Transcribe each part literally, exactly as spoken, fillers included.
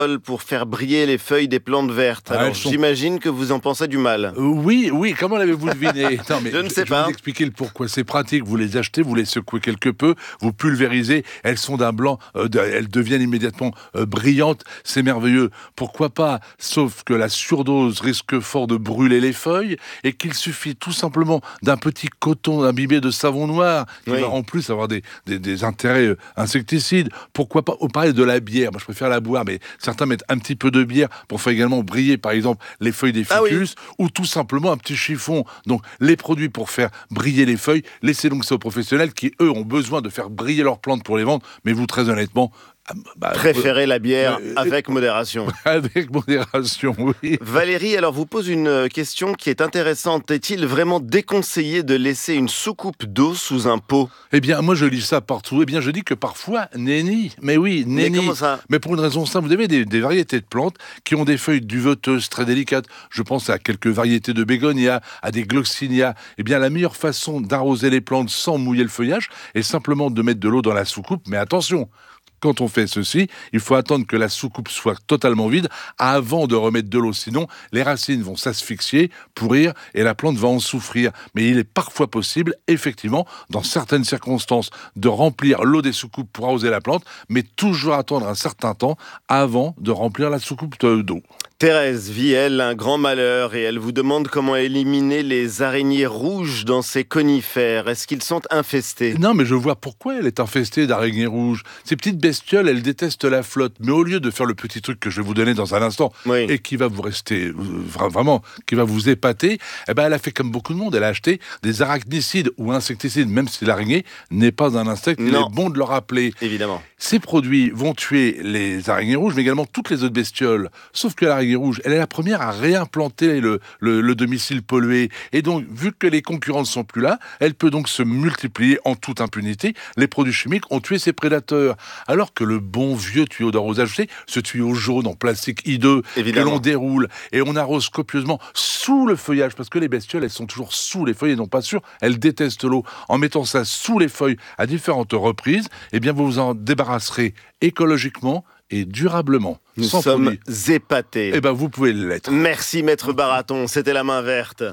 pour faire briller les feuilles des plantes vertes. Alors, Ah, sont... j'imagine que vous en pensez du mal. Euh, oui, oui, comment l'avez-vous deviné? Non, mais Je ne sais je pas. vais vous expliquer le pourquoi. C'est pratique, vous les achetez, vous les secouez quelque peu, vous pulvérisez, elles sont d'un blanc, euh, de, elles deviennent immédiatement euh, brillantes, c'est merveilleux. Pourquoi pas? Sauf que la surdose risque fort de brûler les feuilles et qu'il suffit tout simplement d'un petit coton imbibé de savon noir qui Oui. va en plus avoir des, des, des intérêts euh, insecticides. Pourquoi pas? On parlait de la bière, moi je préfère la boire, mais certains mettent un petit peu de bière pour faire également briller par exemple les feuilles des ficus, ah oui. ou tout simplement un petit chiffon. Donc les produits pour faire briller les feuilles, laissez donc ça aux professionnels qui eux ont besoin de faire briller leurs plantes pour les vendre, mais vous très honnêtement, Bah, préférez la bière euh, avec modération. Avec modération, oui. Valérie, alors vous pose une question qui est intéressante. Est-il vraiment déconseillé de laisser une soucoupe d'eau sous un pot? Eh bien, moi je lis ça partout. Eh bien, je dis que parfois, nenni. Mais oui, nenni. Mais comment ça? Mais pour une raison simple, vous avez des, des variétés de plantes qui ont des feuilles duveteuses très délicates. Je pense à quelques variétés de bégonia, à des gloxinia. Eh bien, la meilleure façon d'arroser les plantes sans mouiller le feuillage est simplement de mettre de l'eau dans la soucoupe. Mais attention! Quand on fait ceci, il faut attendre que la soucoupe soit totalement vide avant de remettre de l'eau. Sinon, les racines vont s'asphyxier, pourrir et la plante va en souffrir. Mais il est parfois possible, effectivement, dans certaines circonstances, de remplir l'eau des soucoupes pour arroser la plante, mais toujours attendre un certain temps avant de remplir la soucoupe d'eau. Thérèse vit, elle, un grand malheur et elle vous demande comment éliminer les araignées rouges dans ces conifères. Est-ce qu'ils sont infestés? Non, mais je vois pourquoi elle est infestée d'araignées rouges. Ces petites bestioles, elles détestent la flotte. Mais au lieu de faire le petit truc que je vais vous donner dans un instant, oui. et qui va vous rester, euh, vraiment, qui va vous épater, eh ben, elle a fait comme beaucoup de monde. Elle a acheté des arachnicides ou insecticides, même si l'araignée n'est pas un insecte. Il non. est bon de le rappeler. Évidemment. Ces produits vont tuer les araignées rouges, mais également toutes les autres bestioles. Sauf que l'araignée rouge, elle est la première à réimplanter le, le, le domicile pollué. Et donc, vu que les concurrents ne sont plus là, elle peut donc se multiplier en toute impunité. Les produits chimiques ont tué ses prédateurs. Alors que le bon vieux tuyau d'arrosage, vous savez, ce tuyau jaune en plastique hideux, évidemment, que l'on déroule, et on arrose copieusement sous le feuillage, parce que les bestioles, elles sont toujours sous les feuilles et non pas sur. Elles détestent l'eau. En mettant ça sous les feuilles à différentes reprises, eh bien, vous vous en débarrasserez écologiquement et durablement. Nous sans sommes produit. épatés. Eh bien, vous pouvez l'être. Merci, Maître Baraton. C'était la main verte.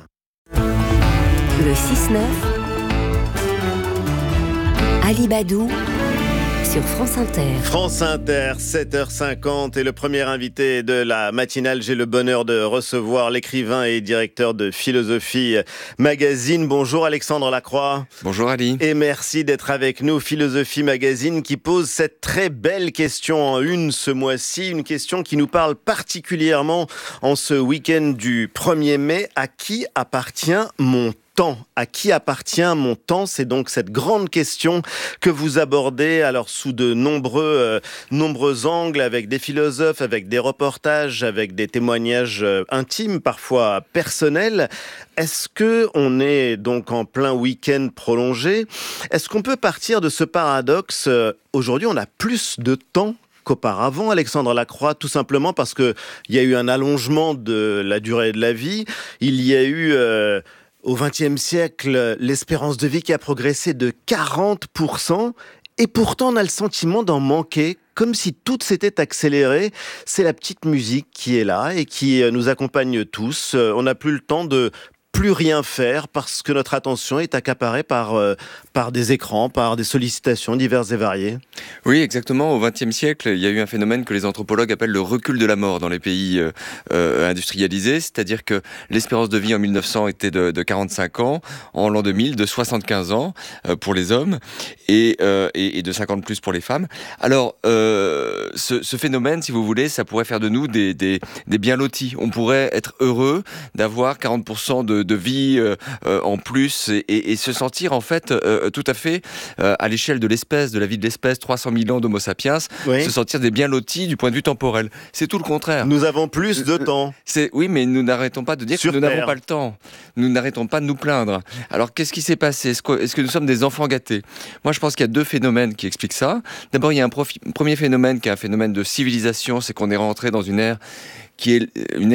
Le six neuf. Alibadou. Sur France Inter. France Inter, sept heures cinquante, et le premier invité de la matinale, j'ai le bonheur de recevoir l'écrivain et directeur de Philosophie Magazine. Bonjour Alexandre Lacroix. Bonjour Ali. Et merci d'être avec nous. Philosophie Magazine qui pose cette très belle question en une ce mois-ci, une question qui nous parle particulièrement en ce week-end du premier mai. À qui appartient mon temps? À qui appartient mon temps? C'est donc cette grande question que vous abordez alors sous de nombreux, euh, nombreux angles, avec des philosophes, avec des reportages, avec des témoignages euh, intimes, parfois personnels. Est-ce que on est donc en plein week-end prolongé? Est-ce qu'on peut partir de ce paradoxe? euh, Aujourd'hui, on a plus de temps qu'auparavant, Alexandre Lacroix, tout simplement parce qu'il y a eu un allongement de la durée de la vie. Il y a eu... Euh, Au vingtième siècle, l'espérance de vie qui a progressé de quarante pour cent, et pourtant on a le sentiment d'en manquer, comme si tout s'était accéléré. C'est la petite musique qui est là et qui nous accompagne tous. On n'a plus le temps de plus rien faire parce que notre attention est accaparée par, euh, par des écrans, par des sollicitations diverses et variées. Oui, exactement. Au vingtième siècle, il y a eu un phénomène que les anthropologues appellent le recul de la mort dans les pays euh, euh, industrialisés, c'est-à-dire que l'espérance de vie en mille neuf cents était de, de quarante-cinq ans, en l'an deux mille de soixante-quinze ans euh, pour les hommes et, euh, et, et de cinquante plus pour les femmes. Alors, euh, ce, ce phénomène, si vous voulez, ça pourrait faire de nous des, des, des bien lotis. On pourrait être heureux d'avoir quarante pour cent de de vie euh, euh, en plus et, et, et se sentir en fait euh, tout à fait euh, à l'échelle de l'espèce, de la vie de l'espèce, trois cent mille ans d'Homo sapiens, oui. Se sentir des bien lotis du point de vue temporel. C'est tout le contraire. Nous avons plus de temps. C'est, oui, mais nous n'arrêtons pas de dire Sur que nous Terre. n'avons pas le temps. Nous n'arrêtons pas de nous plaindre. Alors qu'est-ce qui s'est passé? Est-ce que, est-ce que nous sommes des enfants gâtés? Moi je pense qu'il y a deux phénomènes qui expliquent ça. D'abord il y a un profi- premier phénomène qui est un phénomène de civilisation, c'est qu'on est rentré dans une ère qui est une ère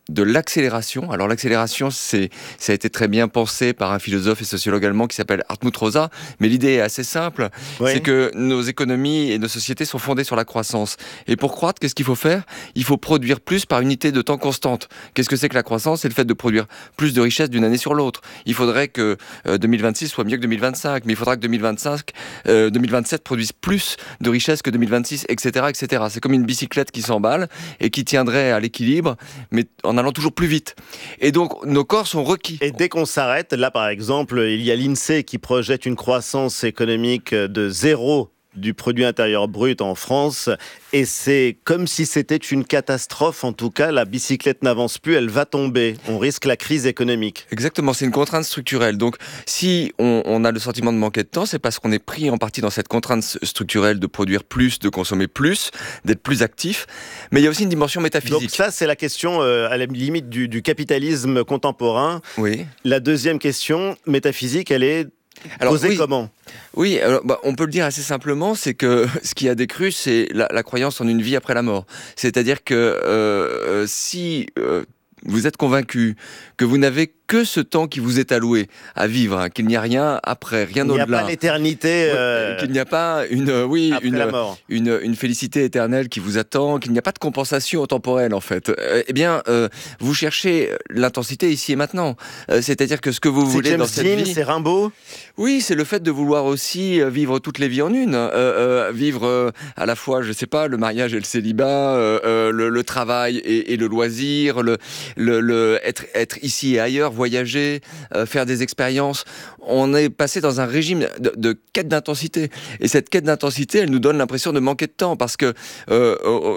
de l'accélération. Alors l'accélération, c'est, ça a été très bien pensé par un philosophe et sociologue allemand qui s'appelle Hartmut Rosa, mais l'idée est assez simple, oui. c'est que nos économies et nos sociétés sont fondées sur la croissance. Et pour croître, qu'est-ce qu'il faut faire ? Il faut produire plus par unité de temps constante. Qu'est-ce que c'est que la croissance ? C'est le fait de produire plus de richesses d'une année sur l'autre. Il faudrait que euh, deux mille vingt-six soit mieux que deux mille vingt-cinq, mais il faudra que deux mille vingt-cinq, euh, deux mille vingt-sept produise plus de richesses que deux mille vingt-six, et cetera, et cetera. C'est comme une bicyclette qui s'emballe et qui tiendrait à l'équilibre, mais en allant toujours plus vite. Et donc, nos corps sont requis. Et dès qu'on s'arrête, là par exemple, il y a l'INSEE qui projette une croissance économique de zéro du produit intérieur brut en France, et c'est comme si c'était une catastrophe. En tout cas, la bicyclette n'avance plus, elle va tomber. On risque la crise économique. Exactement, c'est une contrainte structurelle. Donc, si on, on a le sentiment de manquer de temps, c'est parce qu'on est pris en partie dans cette contrainte structurelle de produire plus, de consommer plus, d'être plus actif. Mais il y a aussi une dimension métaphysique. Donc ça, c'est la question euh, à la limite du, du capitalisme contemporain. Oui. La deuxième question métaphysique, elle est Alors, posée oui. comment ? Oui, alors, bah, on peut le dire assez simplement, c'est que ce qui a décru, c'est la, la croyance en une vie après la mort. C'est-à-dire que euh, si euh, vous êtes convaincu que vous n'avez que ce temps qui vous est alloué à vivre, hein, qu'il n'y a rien après, rien au-delà. Il n'y a pas l'éternité. Euh... Qu'il n'y a pas une, euh, oui, après une, la mort. Une, une félicité éternelle qui vous attend, qu'il n'y a pas de compensation temporelle en fait. Euh, eh bien, euh, vous cherchez l'intensité ici et maintenant. Euh, c'est-à-dire que ce que vous c'est voulez James dans cette Dean, vie... c'est Rimbaud. Oui, c'est le fait de vouloir aussi vivre toutes les vies en une. Euh, euh, vivre euh, à la fois, je sais pas, le mariage et le célibat, euh, euh, le, le travail et, et le loisir, le, le, le, être, être ici et ailleurs, voyager, euh, faire des expériences. On est passé dans un régime de, de quête d'intensité. Et cette quête d'intensité, elle nous donne l'impression de manquer de temps parce que euh,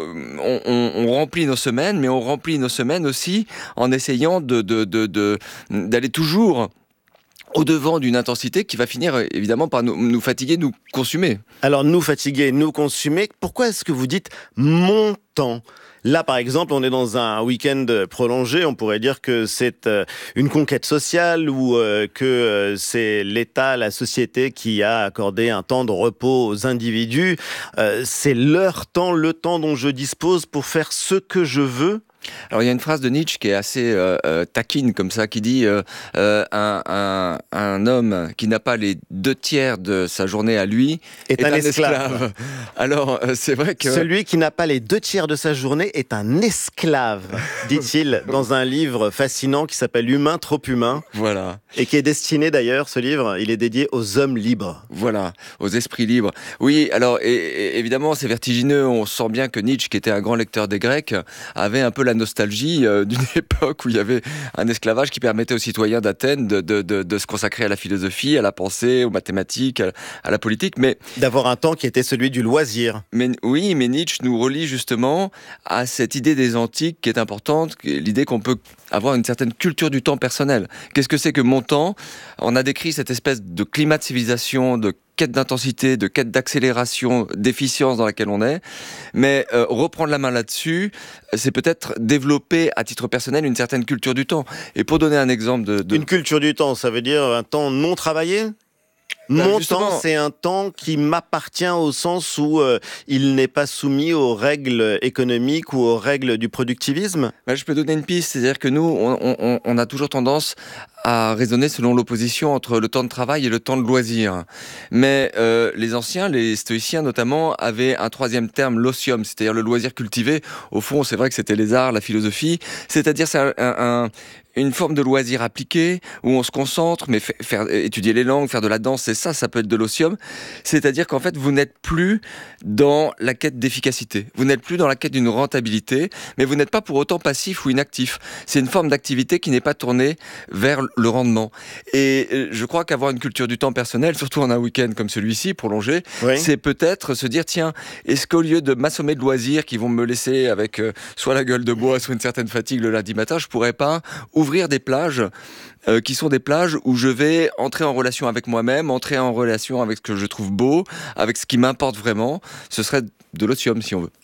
on, on, on remplit nos semaines, mais on remplit nos semaines aussi en essayant de, de, de, de, d'aller toujours au-devant d'une intensité qui va finir évidemment par nous, nous fatiguer, nous consumer. Alors nous fatiguer, nous consumer, pourquoi est-ce que vous dites « mon temps » ? Là, par exemple, on est dans un week-end prolongé. On pourrait dire que c'est euh, une conquête sociale ou euh, que euh, c'est l'État, la société qui a accordé un temps de repos aux individus. Euh, c'est leur temps, le temps dont je dispose pour faire ce que je veux. Alors il y a une phrase de Nietzsche qui est assez euh, euh, taquine comme ça, qui dit euh, euh, un, un, un homme qui n'a pas les deux tiers de sa journée à lui est, est un, un esclave. esclave. Alors euh, c'est vrai que... Celui qui n'a pas les deux tiers de sa journée est un esclave, dit-il dans un livre fascinant qui s'appelle Humain, trop humain. Voilà. Et qui est destiné d'ailleurs, ce livre, il est dédié aux hommes libres. Voilà, aux esprits libres. Oui, alors et, et, évidemment c'est vertigineux, on sent bien que Nietzsche, qui était un grand lecteur des Grecs, avait un peu la nostalgie euh, d'une époque où il y avait un esclavage qui permettait aux citoyens d'Athènes de, de, de, de se consacrer à la philosophie, à la pensée, aux mathématiques, à, à la politique, mais... D'avoir un temps qui était celui du loisir. Mais, oui, mais Nietzsche nous relie justement à cette idée des antiques qui est importante, l'idée qu'on peut avoir une certaine culture du temps personnel. Qu'est-ce que c'est que mon temps ? On a décrit cette espèce de climat de civilisation, de quête d'intensité, de quête d'accélération, d'efficience dans laquelle on est. Mais euh, reprendre la main là-dessus, c'est peut-être développer à titre personnel une certaine culture du temps. Et pour donner un exemple de... de... Une culture du temps, ça veut dire un temps non travaillé ? Ben Mon justement, temps, c'est un temps qui m'appartient au sens où euh, il n'est pas soumis aux règles économiques ou aux règles du productivisme. Ben je peux donner une piste, c'est-à-dire que nous, on, on, on a toujours tendance à raisonner selon l'opposition entre le temps de travail et le temps de loisir. Mais euh, les anciens, les stoïciens notamment, avaient un troisième terme, l'otium, c'est-à-dire le loisir cultivé. Au fond, c'est vrai que c'était les arts, la philosophie, c'est-à-dire c'est un, un, une forme de loisir appliqué où on se concentre, mais f- faire étudier les langues, faire de la danse, c'est ça, ça peut être de l'otium. C'est-à-dire qu'en fait, vous n'êtes plus dans la quête d'efficacité, vous n'êtes plus dans la quête d'une rentabilité, mais vous n'êtes pas pour autant passif ou inactif. C'est une forme d'activité qui n'est pas tournée vers le rendement. Et je crois qu'avoir une culture du temps personnel, surtout en un week-end comme celui-ci, prolongé, oui. c'est peut-être se dire, tiens, est-ce qu'au lieu de m'assommer de loisirs qui vont me laisser avec euh, soit la gueule de bois, soit une certaine fatigue le lundi matin, je pourrais pas ouvrir des plages euh, qui sont des plages où je vais entrer en relation avec moi-même, entrer en relation avec ce que je trouve beau, avec ce qui m'importe vraiment. Ce serait de l'otium, si on veut.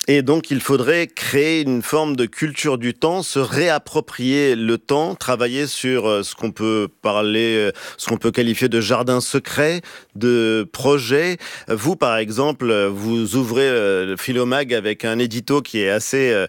Et donc, il faudrait créer une forme de culture du temps, se réapproprier le temps, travailler sur euh, ce qu'on peut parler, euh, ce qu'on peut qualifier de jardin secret, de projet. Vous, par exemple, vous ouvrez euh, le Philomag avec un édito qui est assez euh,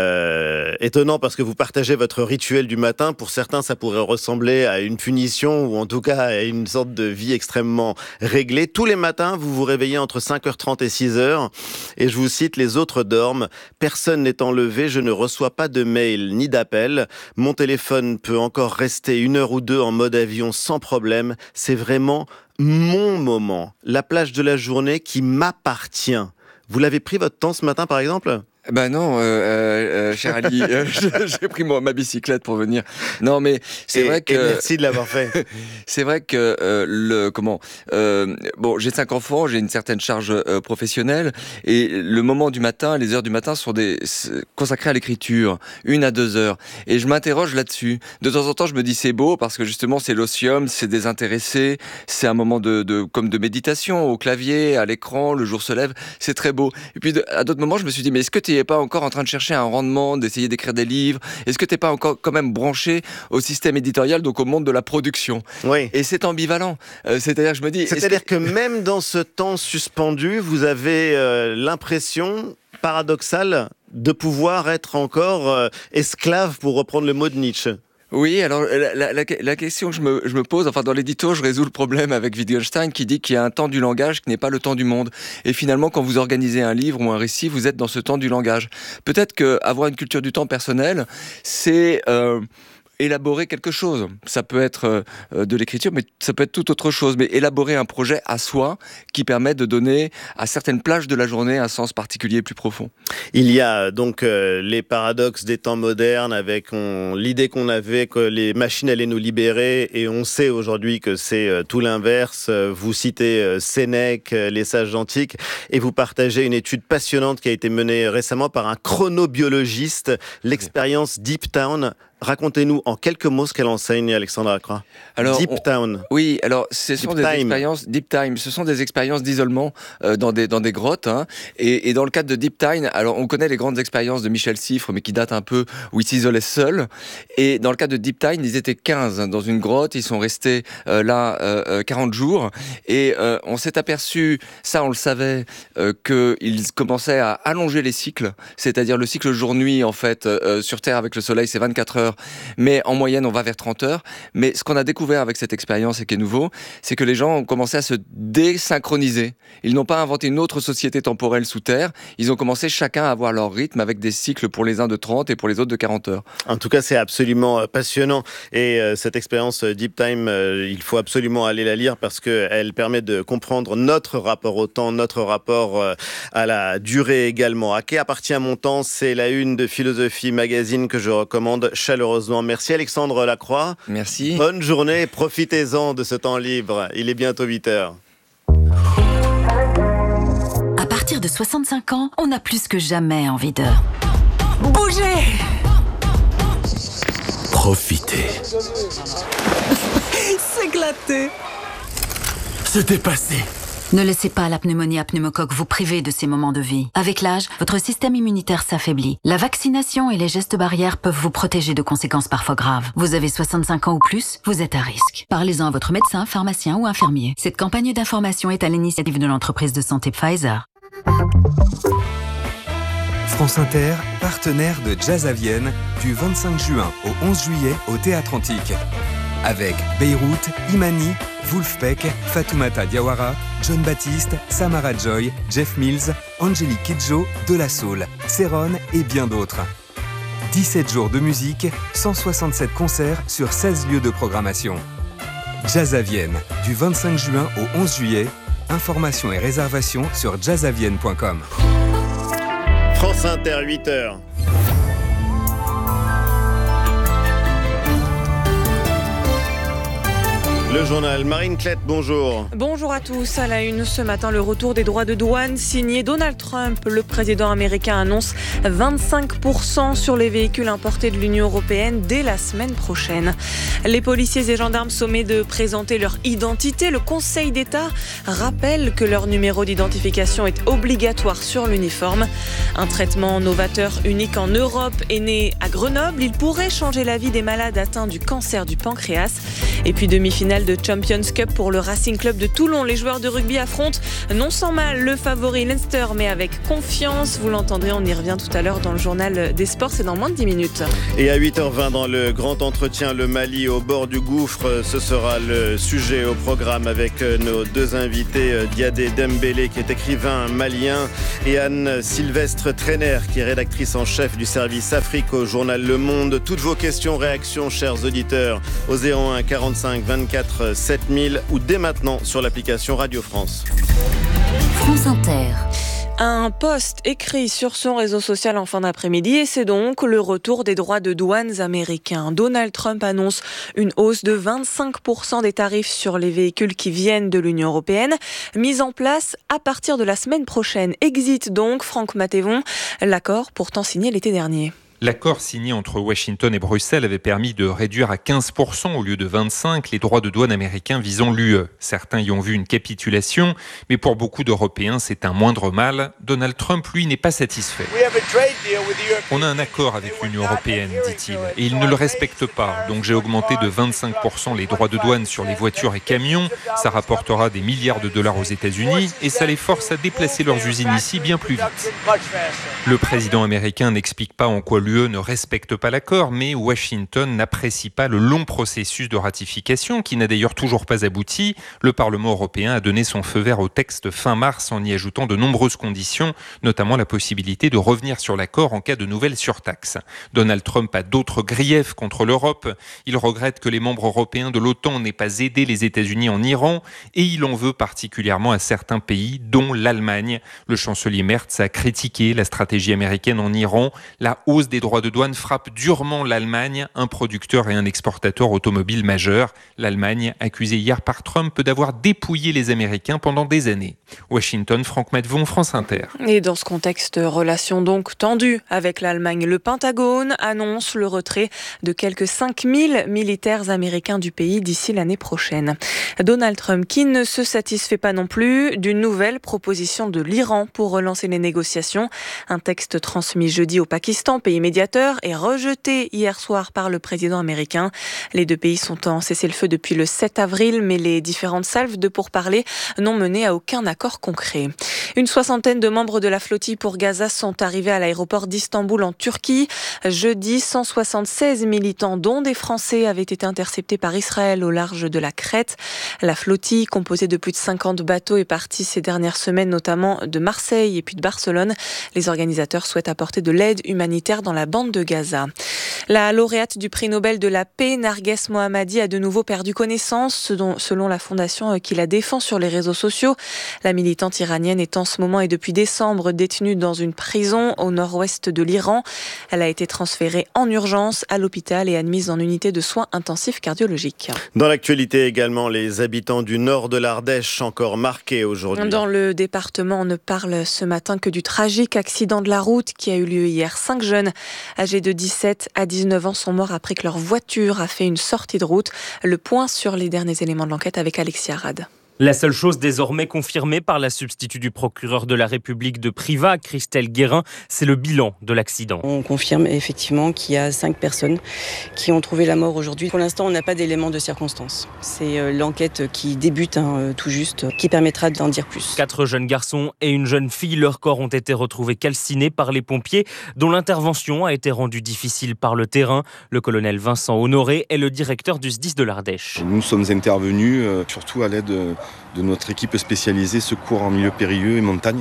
euh, étonnant parce que vous partagez votre rituel du matin. Pour certains, ça pourrait ressembler à une punition ou en tout cas à une sorte de vie extrêmement réglée. Tous les matins, vous vous réveillez entre cinq heures trente et six heures. Et je vous cite, les autres dorment, personne n'étant levé, je ne reçois pas de mail ni d'appel. Mon téléphone peut encore rester une heure ou deux en mode avion sans problème. C'est vraiment mon moment, la plage de la journée qui m'appartient. Vous l'avez pris votre temps ce matin par exemple ? Ben non, euh, euh, cher Ali, euh, j'ai pris moi, ma bicyclette pour venir. Non, mais c'est et, vrai que... Et merci de l'avoir fait. C'est vrai que euh, le comment euh, bon, j'ai cinq enfants, j'ai une certaine charge euh, professionnelle, et le moment du matin, les heures du matin sont des consacrées à l'écriture, une à deux heures, et je m'interroge là-dessus. De temps en temps, je me dis c'est beau parce que justement c'est l'osium, c'est désintéressé, c'est un moment de, de comme de méditation au clavier, à l'écran, le jour se lève, c'est très beau. Et puis de, à d'autres moments, je me suis dit mais est-ce que tu n'es pas encore en train de chercher un rendement, d'essayer d'écrire des livres? Est-ce que tu n'es pas encore quand même branché au système éditorial, donc au monde de la production? Oui. Et c'est ambivalent. Euh, c'est-à-dire que je me dis... C'est-à-dire que... que même dans ce temps suspendu, vous avez euh, l'impression paradoxale de pouvoir être encore euh, esclave, pour reprendre le mot de Nietzsche. Oui, alors la, la, la, la question que je me, je me pose, enfin dans l'édito, je résous le problème avec Wittgenstein qui dit qu'il y a un temps du langage qui n'est pas le temps du monde. Et finalement, quand vous organisez un livre ou un récit, vous êtes dans ce temps du langage. Peut-être qu'avoir une culture du temps personnelle, c'est... Euh, élaborer quelque chose. Ça peut être euh, de l'écriture, mais ça peut être tout autre chose. Mais élaborer un projet à soi qui permet de donner à certaines plages de la journée un sens particulier et plus profond. Il y a donc euh, les paradoxes des temps modernes avec on, l'idée qu'on avait que les machines allaient nous libérer, et on sait aujourd'hui que c'est euh, tout l'inverse. Vous citez euh, Sénèque, euh, les sages antiques, et vous partagez une étude passionnante qui a été menée récemment par un chronobiologiste, l'expérience Deep Town. Racontez-nous en quelques mots ce qu'elle enseigne, Alexandre Lacroix. Alors, Deep on, Town. Oui, alors ce sont Deep des time. expériences Deep Time. Ce sont des expériences d'isolement euh, dans des dans des grottes. Hein, et, et dans le cadre de Deep Time, alors on connaît les grandes expériences de Michel Siffre, mais qui datent un peu où ils s'isolaient seuls. Et dans le cadre de Deep Time, ils étaient quinze hein, dans une grotte. Ils sont restés euh, là euh, quarante jours. Et euh, on s'est aperçu, ça on le savait, euh, qu'ils commençaient à allonger les cycles, c'est-à-dire le cycle jour-nuit en fait euh, sur Terre avec le Soleil, c'est vingt-quatre heures. Mais en moyenne, on va vers trente heures. Mais ce qu'on a découvert avec cette expérience et qui est nouveau, c'est que les gens ont commencé à se désynchroniser. Ils n'ont pas inventé une autre société temporelle sous terre. Ils ont commencé chacun à avoir leur rythme avec des cycles pour les uns de trente et pour les autres de quarante heures. En tout cas, c'est absolument passionnant. Et euh, cette expérience Deep Time, euh, il faut absolument aller la lire parce qu'elle permet de comprendre notre rapport au temps, notre rapport euh, à la durée également. À qui appartient mon temps? C'est la une de Philosophie Magazine que je recommande chaleureusement. Merci Alexandre Lacroix. Merci. Bonne journée, profitez-en de ce temps libre. Il est bientôt huit heures. À partir de soixante-cinq ans, on a plus que jamais envie de bouger. Profiter. S'éclater. Se dépasser. Ne laissez pas la pneumonie à pneumocoque vous priver de ces moments de vie. Avec l'âge, votre système immunitaire s'affaiblit. La vaccination et les gestes barrières peuvent vous protéger de conséquences parfois graves. Vous avez soixante-cinq ans ou plus, vous êtes à risque. Parlez-en à votre médecin, pharmacien ou infirmier. Cette campagne d'information est à l'initiative de l'entreprise de santé Pfizer. France Inter, partenaire de Jazz à Vienne, du vingt-cinq juin au onze juillet au Théâtre Antique. Avec Beyrouth, Imani, Wolfpack, Fatoumata Diawara, John Baptiste, Samara Joy, Jeff Mills, Angélique Kidjo, De La Soul, Céron et bien d'autres. dix-sept jours de musique, cent soixante-sept concerts sur seize lieux de programmation. Jazz à Vienne, du vingt-cinq juin au onze juillet. Informations et réservations sur jazz à vienne point com. France Inter, huit heures. Le journal Marine Klett, bonjour. Bonjour à tous. À la une ce matin, le retour des droits de douane signé Donald Trump. Le président américain annonce vingt-cinq pour cent sur les véhicules importés de l'Union européenne dès la semaine prochaine. Les policiers et gendarmes sommés de présenter leur identité. Le Conseil d'État rappelle que leur numéro d'identification est obligatoire sur l'uniforme. Un traitement novateur unique en Europe est né à Grenoble. Il pourrait changer la vie des malades atteints du cancer du pancréas. Et puis demi-finale de Champions Cup pour le Racing Club de Toulon. Les joueurs de rugby affrontent non sans mal le favori Leinster, mais avec confiance. Vous l'entendrez, on y revient tout à l'heure dans le journal des sports. C'est dans moins de dix minutes. Et à huit heures vingt dans le grand entretien, le Mali au bord du gouffre. Ce sera le sujet au programme avec nos deux invités, Diadé Dembélé qui est écrivain malien et Anne Sylvestre Trainer qui est rédactrice en chef du service Afrique au journal Le Monde. Toutes vos questions, réactions, chers auditeurs, au zéro un quarante-cinq vingt-quatre sept mille ou dès maintenant sur l'application Radio France. France Inter. Un post écrit sur son réseau social en fin d'après-midi et c'est donc le retour des droits de douane américains. Donald Trump annonce une hausse de vingt-cinq pour cent des tarifs sur les véhicules qui viennent de l'Union européenne, mise en place à partir de la semaine prochaine. Exit donc, Franck Matévon, l'accord pourtant signé l'été dernier. L'accord signé entre Washington et Bruxelles avait permis de réduire à quinze pour cent au lieu de vingt-cinq les droits de douane américains visant l'U E. Certains y ont vu une capitulation, mais pour beaucoup d'Européens, c'est un moindre mal. Donald Trump, lui, n'est pas satisfait. On a un accord avec l'Union européenne, dit-il, et ils ne le respectent pas. Donc j'ai augmenté de vingt-cinq pour cent les droits de douane sur les voitures et camions. Ça rapportera des milliards de dollars aux États-Unis et ça les force à déplacer leurs usines ici bien plus vite. Le président américain n'explique pas en quoi l'U E ne respecte pas l'accord, mais Washington n'apprécie pas le long processus de ratification qui n'a d'ailleurs toujours pas abouti. Le Parlement européen a donné son feu vert au texte fin mars en y ajoutant de nombreuses conditions, notamment la possibilité de revenir sur l'accord en cas de nouvelles surtaxes. Donald Trump a d'autres griefs contre l'Europe. Il regrette que les membres européens de l'OTAN n'aient pas aidé les États-Unis en Iran et il en veut particulièrement à certains pays, dont l'Allemagne. Le chancelier Merz a critiqué la stratégie américaine en Iran. La hausse des droits de douane frappe durement l'Allemagne, un producteur et un exportateur automobile majeur. L'Allemagne, accusée hier par Trump d'avoir dépouillé les Américains pendant des années. Washington, Franck Matvon, France Inter. Et dans ce contexte, relation donc tendue avec l'Allemagne. Le Pentagone annonce le retrait de quelques cinq mille militaires américains du pays d'ici l'année prochaine. Donald Trump qui ne se satisfait pas non plus d'une nouvelle proposition de l'Iran pour relancer les négociations. Un texte transmis jeudi au Pakistan, pays médiateur, est rejeté hier soir par le président américain. Les deux pays sont en cessez-le-feu depuis le sept avril, mais les différentes salves de pourparlers n'ont mené à aucun accord concret. Une soixantaine de membres de la flottille pour Gaza sont arrivés à l'aéroport d'Istanbul en Turquie. Jeudi, cent soixante-seize militants, dont des Français, avaient été interceptés par Israël au large de la Crète. La flottille, composée de plus de cinquante bateaux, est partie ces dernières semaines, notamment de Marseille et puis de Barcelone. Les organisateurs souhaitent apporter de l'aide humanitaire dans la bande de Gaza. La lauréate du prix Nobel de la paix, Narges Mohammadi, a de nouveau perdu connaissance, selon la fondation qui la défend sur les réseaux sociaux. La militante iranienne est en ce moment et depuis décembre détenue dans une prison au nord-ouest de l'Iran. Elle a été transférée en urgence à l'hôpital et admise en unité de soins intensifs cardiologiques. Dans l'actualité également, les habitants du nord de l'Ardèche encore marqués aujourd'hui. Dans le département, on ne parle ce matin que du tragique accident de la route qui a eu lieu hier. Cinq jeunes âgés de dix-sept à dix-neuf ans sont morts après que leur voiture a fait une sortie de route. Le point sur les derniers éléments de l'enquête avec Alexia Rad. La seule chose désormais confirmée par la substitut du procureur de la République de Privas, Christelle Guérin, c'est le bilan de l'accident. On confirme effectivement qu'il y a cinq personnes qui ont trouvé la mort aujourd'hui. Pour l'instant, on n'a pas d'éléments de circonstance. C'est l'enquête qui débute hein, tout juste, qui permettra d'en dire plus. Quatre jeunes garçons et une jeune fille, leurs corps ont été retrouvés calcinés par les pompiers, dont l'intervention a été rendue difficile par le terrain. Le colonel Vincent Honoré est le directeur du S D I S de l'Ardèche. Nous sommes intervenus, euh, surtout à l'aide de notre équipe spécialisée secours en milieu périlleux et montagne,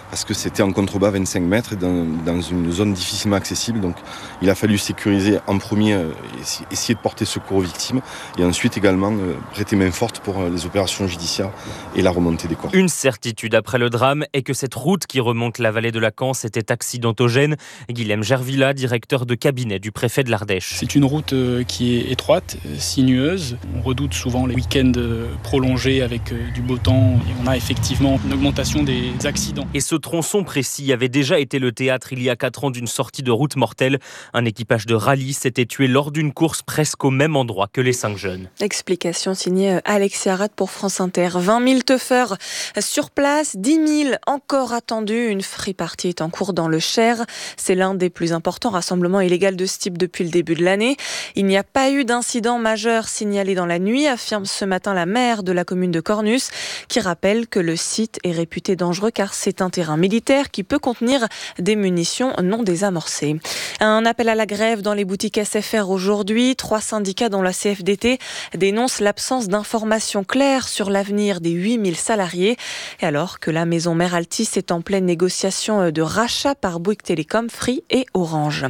parce que c'était en contrebas vingt-cinq mètres dans, dans une zone difficilement accessible. Donc il a fallu sécuriser en premier, euh, essayer de porter secours aux victimes et ensuite également euh, prêter main forte pour euh, les opérations judiciaires et la remontée des corps. Une certitude après le drame est que cette route qui remonte la vallée de la Cance était accidentogène. Guilhem Gervilla, directeur de cabinet du préfet de l'Ardèche. C'est une route qui est étroite, sinueuse. On redoute souvent les week-ends prolongés avec du beau temps et on a effectivement une augmentation des accidents. Et ce tronçon précis avait déjà été le théâtre il y a quatre ans d'une sortie de route mortelle. Un équipage de rallye s'était tué lors d'une course presque au même endroit que les cinq jeunes. Explication signée Alexis Arad pour France Inter. vingt mille teufeurs sur place, dix mille encore attendus. Une free party est en cours dans le Cher. C'est l'un des plus importants rassemblements illégaux de ce type depuis le début de l'année. Il n'y a pas eu d'incident majeur signalé dans la nuit, affirme ce matin la maire de la commune de Cornus, qui rappelle que le site est réputé dangereux car c'est un terrain militaire qui peut contenir des munitions non désamorcées. Un appel à la grève dans les boutiques S F R aujourd'hui. Trois syndicats dont la C F D T dénoncent l'absence d'informations claires sur l'avenir des huit mille salariés. Et alors que la maison mère Altis est en pleine négociation de rachat par Bouygues Télécom, Free et Orange.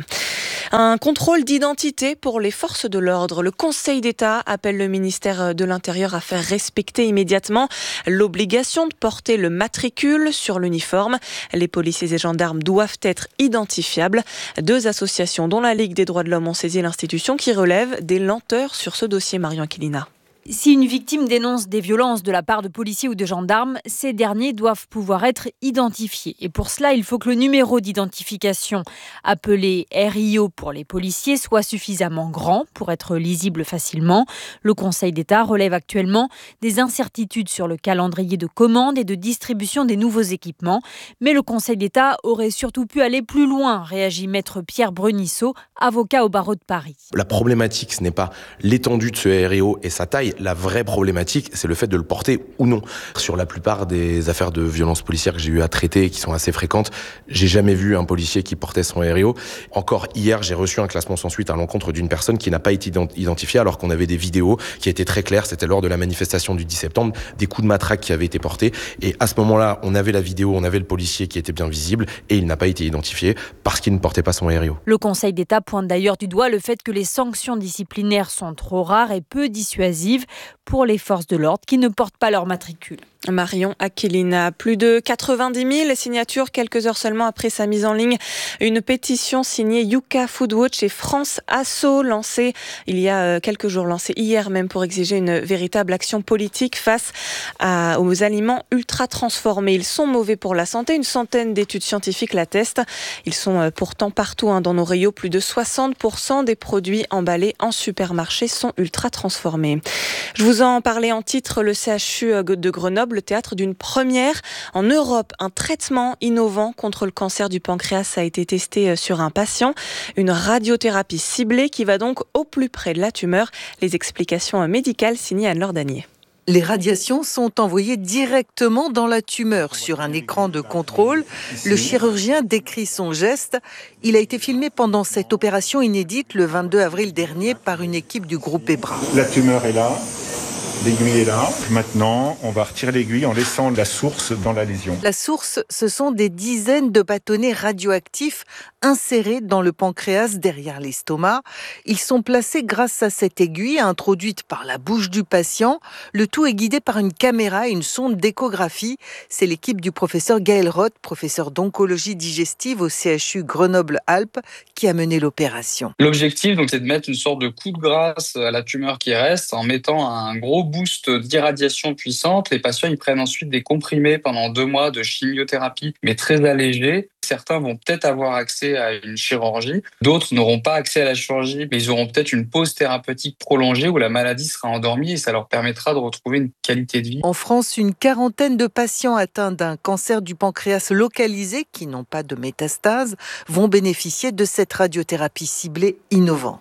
Un contrôle d'identité pour les forces de l'ordre. Le Conseil d'État appelle le ministère de l'Intérieur à faire respecter immédiatement l'obligation de porter le matricule sur l'uniforme. Les policiers et gendarmes doivent être identifiables. Deux associations, dont la Ligue des droits de l'homme, ont saisi l'institution qui relève des lenteurs sur ce dossier. Marion Aquilina. Si une victime dénonce des violences de la part de policiers ou de gendarmes, ces derniers doivent pouvoir être identifiés. Et pour cela, il faut que le numéro d'identification, appelé R I O pour les policiers, soit suffisamment grand pour être lisible facilement. Le Conseil d'État relève actuellement des incertitudes sur le calendrier de commande et de distribution des nouveaux équipements. Mais le Conseil d'État aurait surtout pu aller plus loin, réagit maître Pierre Brunisseau, avocat au barreau de Paris. La problématique, ce n'est pas l'étendue de ce R I O et sa taille. La vraie problématique, c'est le fait de le porter ou non. Sur la plupart des affaires de violences policières que j'ai eu à traiter, qui sont assez fréquentes, j'ai jamais vu un policier qui portait son R I O. Encore hier, j'ai reçu un classement sans suite à l'encontre d'une personne qui n'a pas été identifiée, alors qu'on avait des vidéos qui étaient très claires. C'était lors de la manifestation du dix septembre, des coups de matraque qui avaient été portés. Et à ce moment-là, on avait la vidéo, on avait le policier qui était bien visible, et il n'a pas été identifié parce qu'il ne portait pas son R I O. Le Conseil d'État pointe d'ailleurs du doigt le fait que les sanctions disciplinaires sont trop rares et peu dissuasives pour les forces de l'ordre qui ne portent pas leur matricule. Marion Aquilina, plus de quatre-vingt-dix mille signatures quelques heures seulement après sa mise en ligne. Une pétition signée Yucca Foodwatch et France Asso, lancée il y a quelques jours, lancée hier même pour exiger une véritable action politique face à, aux aliments ultra transformés. Ils sont mauvais pour la santé, une centaine d'études scientifiques l'attestent. Ils sont pourtant partout hein, dans nos rayons. Plus de soixante pour cent des produits emballés en supermarché sont ultra transformés. Je vous en parlais en titre, le C H U de Grenoble, le théâtre d'une première en Europe. Un traitement innovant contre le cancer du pancréas a été testé sur un patient. Une radiothérapie ciblée qui va donc au plus près de la tumeur. Les explications médicales signées Anne-Laure Danier. Les radiations sont envoyées directement dans la tumeur sur un écran de contrôle. Le chirurgien décrit son geste. Il a été filmé pendant cette opération inédite le vingt-deux avril dernier par une équipe du groupe Ebra. La tumeur est là. L'aiguille est là. Maintenant, on va retirer l'aiguille en laissant la source dans la lésion. La source, ce sont des dizaines de bâtonnets radioactifs insérés dans le pancréas derrière l'estomac. Ils sont placés grâce à cette aiguille introduite par la bouche du patient. Le tout est guidé par une caméra et une sonde d'échographie. C'est l'équipe du professeur Gaël Roth, professeur d'oncologie digestive au C H U Grenoble-Alpes, qui a mené l'opération. L'objectif, donc, c'est de mettre une sorte de coup de grâce à la tumeur qui reste en mettant un gros boost d'irradiation puissante. Les patients ils prennent ensuite des comprimés pendant deux mois de chimiothérapie, mais très allégés. Certains vont peut-être avoir accès à une chirurgie, d'autres n'auront pas accès à la chirurgie, mais ils auront peut-être une pause thérapeutique prolongée où la maladie sera endormie et ça leur permettra de retrouver une qualité de vie. En France, une quarantaine de patients atteints d'un cancer du pancréas localisé, qui n'ont pas de métastase, vont bénéficier de cette radiothérapie ciblée innovante.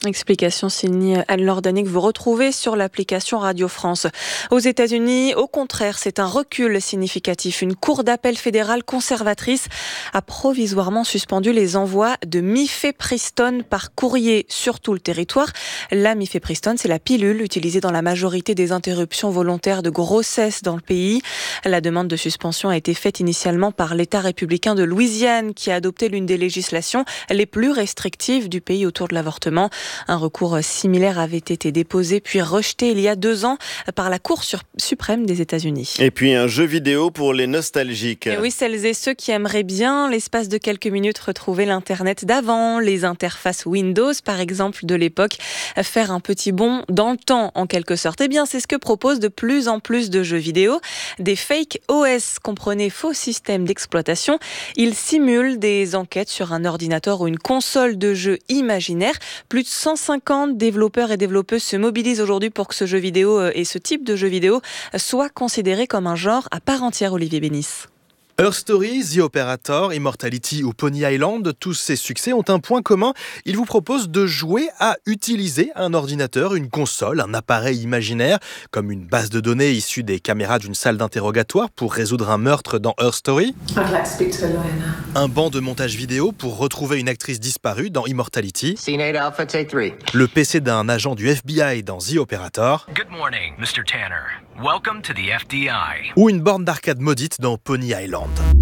Explication signée Anne-Laure Danier que vous retrouvez sur l'application Radio France. Aux États-Unis, au contraire, c'est un recul significatif. Une cour d'appel fédérale conservatrice a provisoirement suspendu les envois de mifepristone par courrier sur tout le territoire. La mifepristone, c'est la pilule utilisée dans la majorité des interruptions volontaires de grossesse dans le pays. La demande de suspension a été faite initialement par l'État républicain de Louisiane qui a adopté l'une des législations les plus restrictives du pays autour de l'avortement. Un recours similaire avait été déposé puis rejeté il y a deux ans par la Cour suprême des États-Unis. Et puis un jeu vidéo pour les nostalgiques. Et oui, celles et ceux qui aimeraient bien, l'espace de quelques minutes, retrouver l'Internet d'avant, les interfaces Windows par exemple de l'époque, faire un petit bond dans le temps en quelque sorte. Eh bien, c'est ce que proposent de plus en plus de jeux vidéo. Des fake O S, comprenez faux systèmes d'exploitation. Ils simulent des enquêtes sur un ordinateur ou une console de jeu imaginaire. Plus de cent cinquante développeurs et développeuses se mobilisent aujourd'hui pour que ce jeu vidéo et ce type de jeu vidéo soit considéré comme un genre à part entière, Olivier Bénis. Her Story, The Operator, Immortality ou Pony Island, tous ces succès ont un point commun. Ils vous proposent de jouer à utiliser un ordinateur, une console, un appareil imaginaire, comme une base de données issue des caméras d'une salle d'interrogatoire pour résoudre un meurtre dans Her Story. I'd like to speak to a lawyer now. Un banc de montage vidéo pour retrouver une actrice disparue dans Immortality. Scene eight Alpha, take three. Le P C d'un agent du F B I dans The Operator. Good morning, Mister Tanner. Welcome to the F D I. Ou une borne d'arcade maudite dans Pony Island.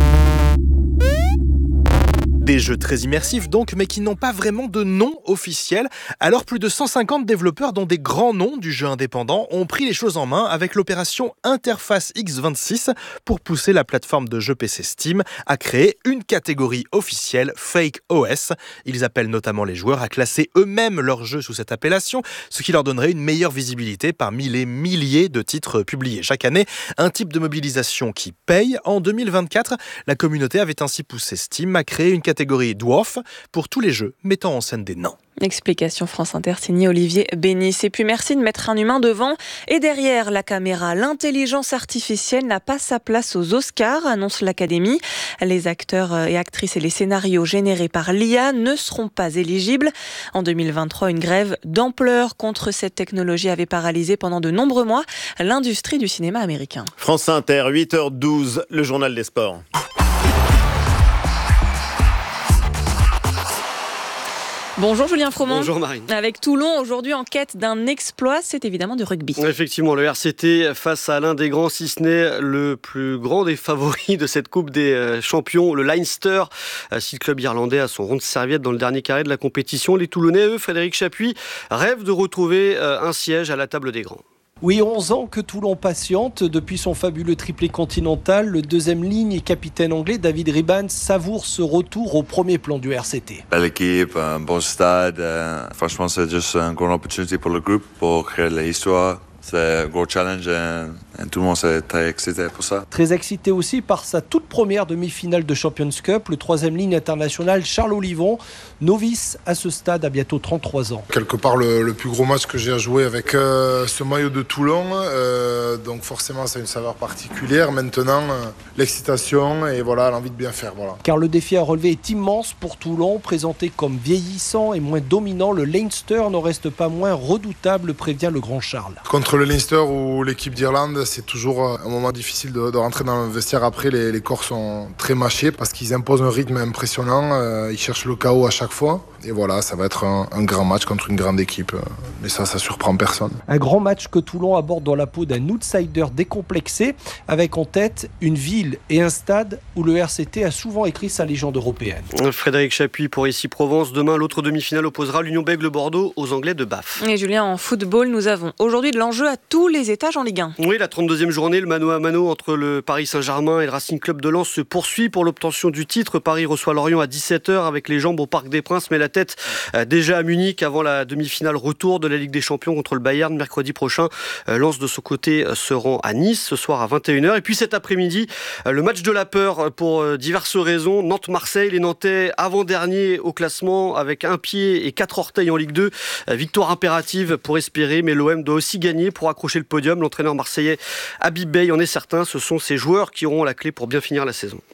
Des jeux très immersifs donc, mais qui n'ont pas vraiment de nom officiel. Alors plus de cent cinquante développeurs, dont des grands noms du jeu indépendant, ont pris les choses en main avec l'opération Interface X vingt-six pour pousser la plateforme de jeux P C Steam à créer une catégorie officielle Fake O S. Ils appellent notamment les joueurs à classer eux-mêmes leurs jeux sous cette appellation, ce qui leur donnerait une meilleure visibilité parmi les milliers de titres publiés chaque année. Un type de mobilisation qui paye. En deux mille vingt-quatre, la communauté avait ainsi poussé Steam à créer une catégorie Dwarf pour tous les jeux mettant en scène des nains. Explication France Inter signée Olivier Bénis. Et puis merci de mettre un humain devant et derrière la caméra. L'intelligence artificielle n'a pas sa place aux Oscars, annonce l'Académie. Les acteurs et actrices et les scénarios générés par l'I A ne seront pas éligibles. En deux mille vingt-trois, une grève d'ampleur contre cette technologie avait paralysé pendant de nombreux mois l'industrie du cinéma américain. France Inter, huit heures douze, le journal des sports. Bonjour Julien Froment. Bonjour Marine. Avec Toulon, aujourd'hui en quête d'un exploit, c'est évidemment du rugby. Effectivement, le R C T face à l'un des grands, si ce n'est le plus grand des favoris de cette Coupe des Champions, le Leinster. Si le club irlandais a son rond de serviette dans le dernier carré de la compétition, les Toulonnais, eux, Frédéric Chapuis, rêvent de retrouver un siège à la table des grands. Oui, onze ans que Toulon patiente. Depuis son fabuleux triplé continental, le deuxième ligne et capitaine anglais David Riban savoure ce retour au premier plan du R C T. Belle équipe, un bon stade. Euh, franchement, c'est juste une grande opportunité pour le groupe pour créer de l'histoire. C'est un gros challenge et, et tout le monde est très excité pour ça. Très excité aussi par sa toute première demi-finale de Champions Cup, le troisième ligne international Charles Olivon, novice à ce stade à bientôt trente-trois ans. Quelque part le, le plus gros match que j'ai à jouer avec euh, ce maillot de Toulon, euh, donc forcément ça a une saveur particulière. Maintenant, euh, l'excitation et voilà, l'envie de bien faire. Voilà. Car le défi à relever est immense pour Toulon, présenté comme vieillissant et moins dominant, le Leinster n'en reste pas moins redoutable, prévient le grand Charles. Contre le Leinster ou l'équipe d'Irlande, c'est toujours un moment difficile de, de rentrer dans le vestiaire. Après, les, les corps sont très mâchés parce qu'ils imposent un rythme impressionnant. Euh, ils cherchent le chaos à chaque fois. Et voilà, ça va être un, un grand match contre une grande équipe. Mais ça, ça surprend personne. Un grand match que Toulon aborde dans la peau d'un outsider décomplexé, avec en tête une ville et un stade où le R C T a souvent écrit sa légende européenne. Frédéric Chapuis pour Ici Provence. Demain, l'autre demi-finale opposera l'Union Bègles-Bordeaux aux Anglais de Bath. Et Julien, en football, nous avons aujourd'hui de l'enjeu à tous les étages en Ligue un. Oui, la trente-deuxième journée, le mano à mano entre le Paris Saint-Germain et le Racing Club de Lens se poursuit pour l'obtention du titre. Paris reçoit Lorient à dix-sept heures avec les jambes au Parc des Princes, mais la tête déjà à Munich avant la demi-finale retour de la Ligue des Champions contre le Bayern mercredi prochain. Lens de son côté se rend à Nice ce soir à vingt et une heures. Et puis cet après-midi, le match de la peur pour diverses raisons. Nantes-Marseille, les Nantais avant-dernier au classement avec un pied et quatre orteils en Ligue deux. Victoire impérative pour espérer, mais l'O M doit aussi gagner pour accrocher le podium. L'entraîneur marseillais Habib Bey en est certain, ce sont ces joueurs qui auront la clé pour bien finir la saison.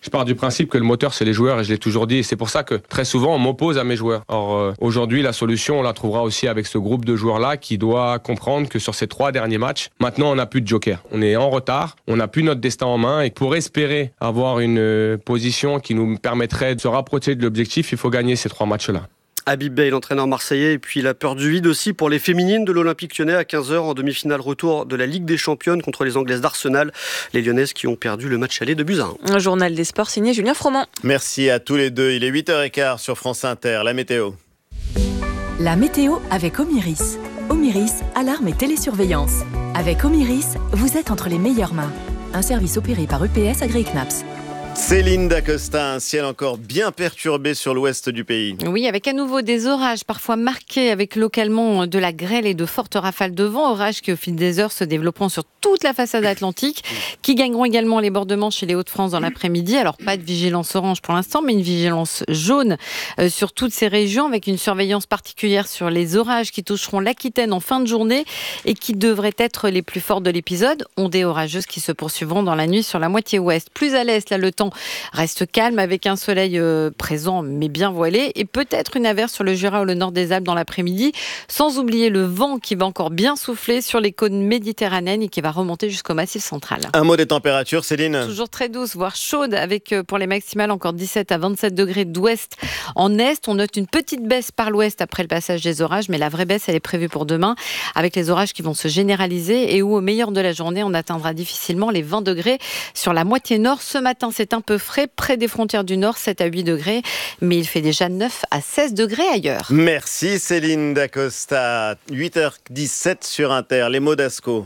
Je pars du principe que le moteur, c'est les joueurs, et je l'ai toujours dit. Et c'est pour ça que très souvent, on m'oppose à mes joueurs. Or, euh, aujourd'hui, la solution, on la trouvera aussi avec ce groupe de joueurs-là qui doit comprendre que sur ces trois derniers matchs, maintenant, on n'a plus de joker. On est en retard, on n'a plus notre destin en main. Et pour espérer avoir une euh, position qui nous permettrait de se rapprocher de l'objectif, il faut gagner ces trois matchs-là. Habib Bey, l'entraîneur marseillais, et puis la peur du vide aussi pour les féminines de l'Olympique Lyonnais à quinze heures en demi-finale retour de la Ligue des Championnes contre les Anglaises d'Arsenal. Les Lyonnaises qui ont perdu le match aller de buts à un. Un journal des sports signé Julien Froment. Merci à tous les deux. Il est huit heures quinze sur France Inter. La météo. La météo avec Omiris. Omiris, alarme et télésurveillance. Avec Omiris, vous êtes entre les meilleures mains. Un service opéré par E P S AgriCnaps. Céline Dacosta, un ciel encore bien perturbé sur l'ouest du pays. Oui, avec à nouveau des orages parfois marqués avec localement de la grêle et de fortes rafales de vent. Orages qui au fil des heures se développeront sur toute la façade atlantique, qui gagneront également les bords de Manche chez les Hauts-de-France dans l'après-midi. Alors pas de vigilance orange pour l'instant, mais une vigilance jaune euh, sur toutes ces régions, avec une surveillance particulière sur les orages qui toucheront l'Aquitaine en fin de journée et qui devraient être les plus forts de l'épisode. Ondées orageuses qui se poursuivront dans la nuit sur la moitié ouest. Plus à l'est, là le temps reste calme avec un soleil euh, présent mais bien voilé et peut-être une averse sur le Jura ou le nord des Alpes dans l'après-midi, sans oublier le vent qui va encore bien souffler sur les côtes méditerranéennes et qui va remonter jusqu'au Massif central. Un mot des températures, Céline. Toujours très douce, voire chaude, avec euh, pour les maximales encore dix-sept à vingt-sept degrés d'ouest en est. On note une petite baisse par l'ouest après le passage des orages, mais la vraie baisse elle est prévue pour demain, avec les orages qui vont se généraliser et où au meilleur de la journée on atteindra difficilement les vingt degrés sur la moitié nord. Ce matin c'est un peu frais près des frontières du Nord, sept à huit degrés, mais il fait déjà neuf à seize degrés ailleurs. Merci Céline Dacosta. huit heures dix-sept sur Inter, les mots d'Asco.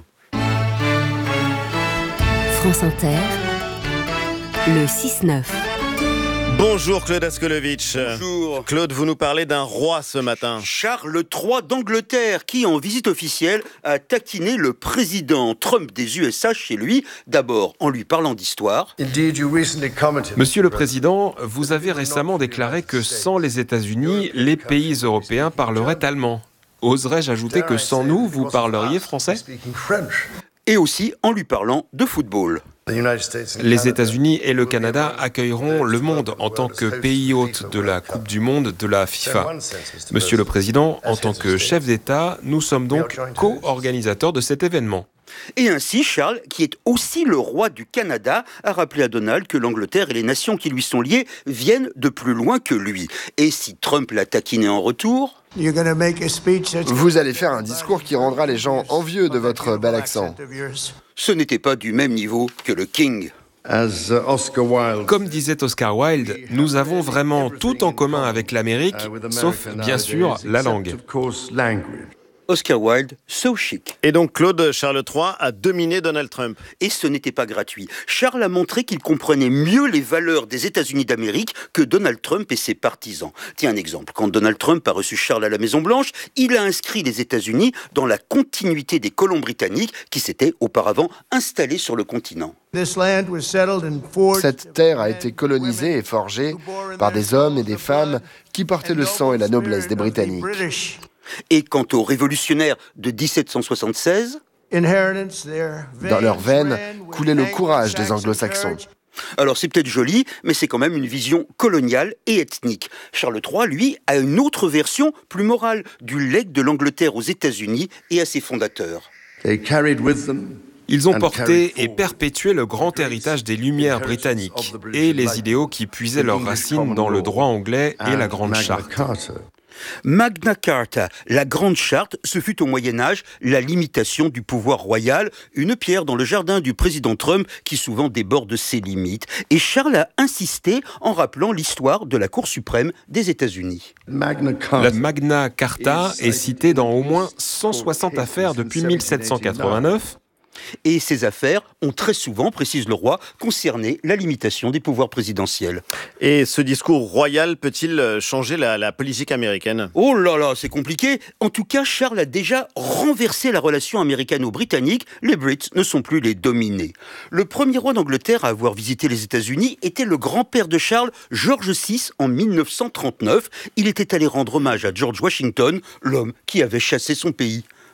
France Inter, le six neuf. Bonjour Claude Askolovitch. Bonjour. Claude, vous nous parlez d'un roi ce matin. Charles trois d'Angleterre qui, en visite officielle, a taquiné le président Trump des U S A chez lui, d'abord en lui parlant d'histoire. Monsieur le Président, vous avez récemment déclaré que sans les États-Unis, les pays européens parleraient allemand. Oserais-je ajouter que sans nous, vous parleriez français ? Et aussi en lui parlant de football. Les États-Unis et le Canada accueilleront le monde en tant que pays hôte de la Coupe du Monde de la FIFA. Monsieur le Président, en tant que chef d'État, nous sommes donc co-organisateurs de cet événement. Et ainsi, Charles, qui est aussi le roi du Canada, a rappelé à Donald que l'Angleterre et les nations qui lui sont liées viennent de plus loin que lui. Et si Trump l'a taquiné en retour... Vous allez faire un discours qui rendra les gens envieux de votre bel accent. Ce n'était pas du même niveau que le King. Comme disait Oscar Wilde, nous avons vraiment tout en commun avec l'Amérique, sauf bien sûr la langue. Oscar Wilde, so chic. Et donc Claude, Charles trois a dominé Donald Trump. Et ce n'était pas gratuit. Charles a montré qu'il comprenait mieux les valeurs des États-Unis d'Amérique que Donald Trump et ses partisans. Tiens un exemple, quand Donald Trump a reçu Charles à la Maison-Blanche, il a inscrit les États-Unis dans la continuité des colons britanniques qui s'étaient auparavant installés sur le continent. Cette terre a été colonisée et forgée par des hommes et des femmes qui portaient le sang et la noblesse des Britanniques. Et quant aux révolutionnaires de dix-sept cent soixante-seize, dans leurs veines coulait le courage des anglo-saxons. Alors c'est peut-être joli, mais c'est quand même une vision coloniale et ethnique. Charles trois, lui, a une autre version plus morale du legs de l'Angleterre aux États-Unis et à ses fondateurs. Ils ont porté et perpétué le grand héritage des Lumières britanniques et les idéaux qui puisaient leurs racines dans le droit anglais et la Grande Charte. Magna Carta, la Grande Charte, ce fut au Moyen-Âge la limitation du pouvoir royal, une pierre dans le jardin du président Trump qui souvent déborde ses limites. Et Charles a insisté en rappelant l'histoire de la Cour suprême des États-Unis. La Magna Carta est citée dans au moins cent soixante affaires depuis mille sept cent quatre-vingt-neuf. Et ces affaires ont très souvent, précise le roi, concerné la limitation des pouvoirs présidentiels. Et ce discours royal peut-il changer la, la politique américaine ? Oh là là, c'est compliqué. En tout cas, Charles a déjà renversé la relation américano-britannique. Les Brits ne sont plus les dominés. Le premier roi d'Angleterre à avoir visité les États-Unis était le grand-père de Charles, George six, en mille neuf cent trente-neuf. Il était allé rendre hommage à George Washington, l'homme qui avait chassé son pays.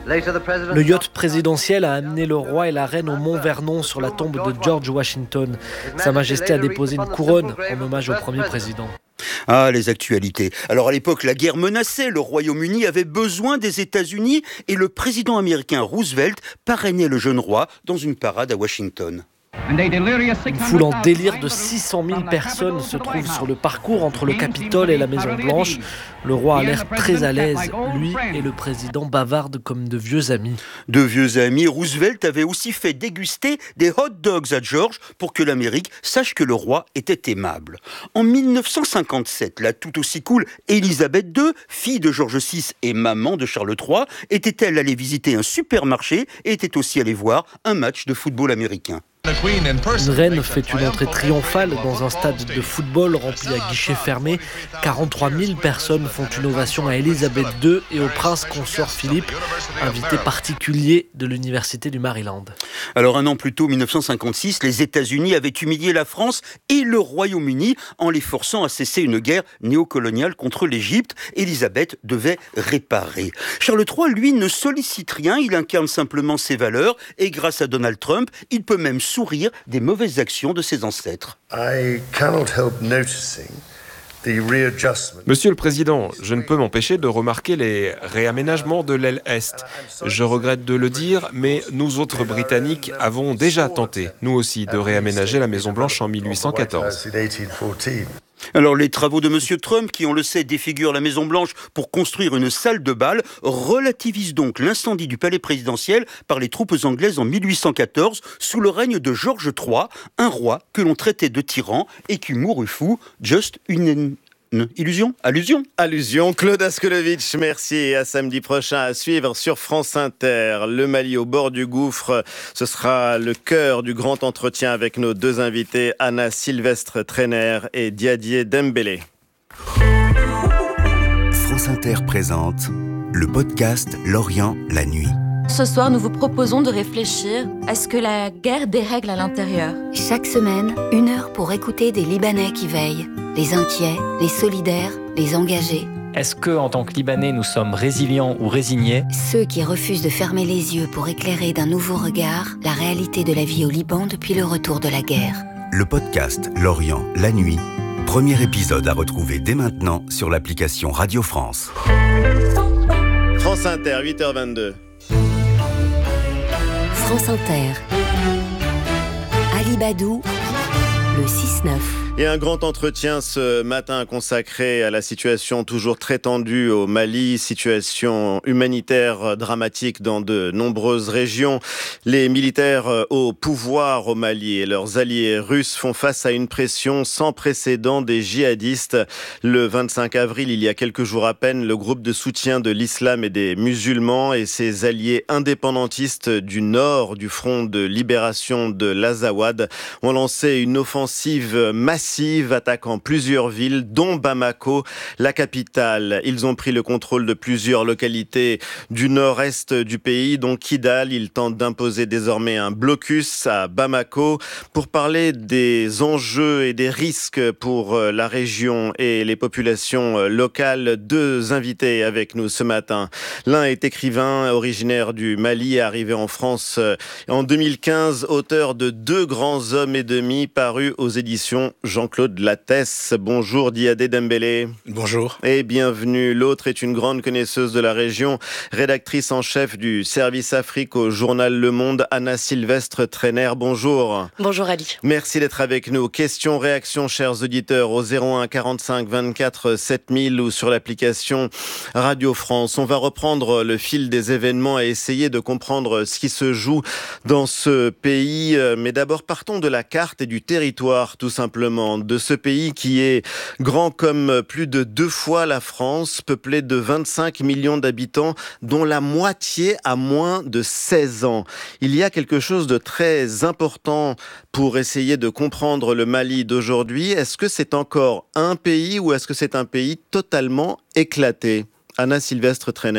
Le yacht présidentiel a amené le roi et la reine au Mont Vernon sur la tombe de George Washington. Sa Majesté a déposé une couronne en hommage au premier président. Ah, les actualités. Alors à l'époque, la guerre menaçait, le Royaume-Uni avait besoin des États-Unis et le président américain Roosevelt parrainait le jeune roi dans une parade à Washington. Une foule en délire de six cent mille personnes se trouve sur le parcours entre le Capitole et la Maison-Blanche. Le roi a l'air très à l'aise. Lui et le président bavardent comme de vieux amis. De vieux amis, Roosevelt avait aussi fait déguster des hot dogs à George pour que l'Amérique sache que le roi était aimable. En mille neuf cent cinquante-sept, la tout aussi cool Élisabeth deux, fille de George six et maman de Charles trois, était-elle allée visiter un supermarché et était aussi allée voir un match de football américain. Une reine fait une entrée triomphale dans un stade de football rempli à guichet fermé. quarante-trois mille personnes font une ovation à Élisabeth deux et au prince consort Philippe, invité particulier de l'université du Maryland. Alors un an plus tôt, mille neuf cent cinquante-six, les États-Unis avaient humilié la France et le Royaume-Uni en les forçant à cesser une guerre néocoloniale contre l'Égypte. Élisabeth devait réparer. Charles trois, lui, ne sollicite rien, il incarne simplement ses valeurs et grâce à Donald Trump, il peut même sourire des mauvaises actions de ses ancêtres. Monsieur le Président, je ne peux m'empêcher de remarquer les réaménagements de l'aile Est. Je regrette de le dire, mais nous autres Britanniques avons déjà tenté, nous aussi, de réaménager la Maison-Blanche en mille huit cent quatorze. Alors les travaux de M. Trump, qui on le sait défigurent la Maison-Blanche pour construire une salle de bal, relativisent donc l'incendie du palais présidentiel par les troupes anglaises en mille huit cent quatorze sous le règne de George trois, un roi que l'on traitait de tyran et qui mourut fou, juste une... Une illusion Allusion Allusion. Claude Askelovitch, merci. Et à samedi prochain à suivre sur France Inter. Le Mali au bord du gouffre. Ce sera le cœur du grand entretien avec nos deux invités, Anna Sylvestre Trainer et Diadier Dembélé. France Inter présente le podcast L'Orient, la nuit. Ce soir, nous vous proposons de réfléchir à ce que la guerre dérègle à l'intérieur. Chaque semaine, une heure pour écouter des Libanais qui veillent. Les inquiets, les solidaires, les engagés. Est-ce que, en tant que Libanais, nous sommes résilients ou résignés ? Ceux qui refusent de fermer les yeux pour éclairer d'un nouveau regard la réalité de la vie au Liban depuis le retour de la guerre. Le podcast L'Orient, la nuit. Premier épisode à retrouver dès maintenant sur l'application Radio France. France Inter, huit heures vingt-deux. France Inter. Ali Badou, le six neuf. Et un grand entretien ce matin consacré à la situation toujours très tendue au Mali, situation humanitaire dramatique dans de nombreuses régions. Les militaires au pouvoir au Mali et leurs alliés russes font face à une pression sans précédent des djihadistes. Le vingt-cinq avril, il y a quelques jours à peine, le groupe de soutien de l'islam et des musulmans et ses alliés indépendantistes du nord du front de libération de l'Azawad ont lancé une offensive massive attaquant plusieurs villes, dont Bamako, la capitale. Ils ont pris le contrôle de plusieurs localités du nord-est du pays, dont Kidal. Ils tentent d'imposer désormais un blocus à Bamako. Pour parler des enjeux et des risques pour la région et les populations locales, deux invités avec nous ce matin. L'un est écrivain originaire du Mali, arrivé en France en deux mille quinze, auteur de Deux grands hommes et demi, paru aux éditions Jean-Claude Lattès. Bonjour Diadé Dembélé. Bonjour. Et bienvenue. L'autre est une grande connaisseuse de la région, rédactrice en chef du service Afrique au journal Le Monde, Anna Sylvestre Trainer. Bonjour. Bonjour Ali. Merci d'être avec nous. Questions, réactions, chers auditeurs, au zéro un quarante-cinq vingt-quatre sept mille ou sur l'application Radio France. On va reprendre le fil des événements et essayer de comprendre ce qui se joue dans ce pays. Mais d'abord, partons de la carte et du territoire, tout simplement, de ce pays qui est grand comme plus de deux fois la France, peuplé de vingt-cinq millions d'habitants, dont la moitié a moins de seize ans. Il y a quelque chose de très important pour essayer de comprendre le Mali d'aujourd'hui. Est-ce que c'est encore un pays ou est-ce que c'est un pays totalement éclaté ? Anna Sylvestre Trainer.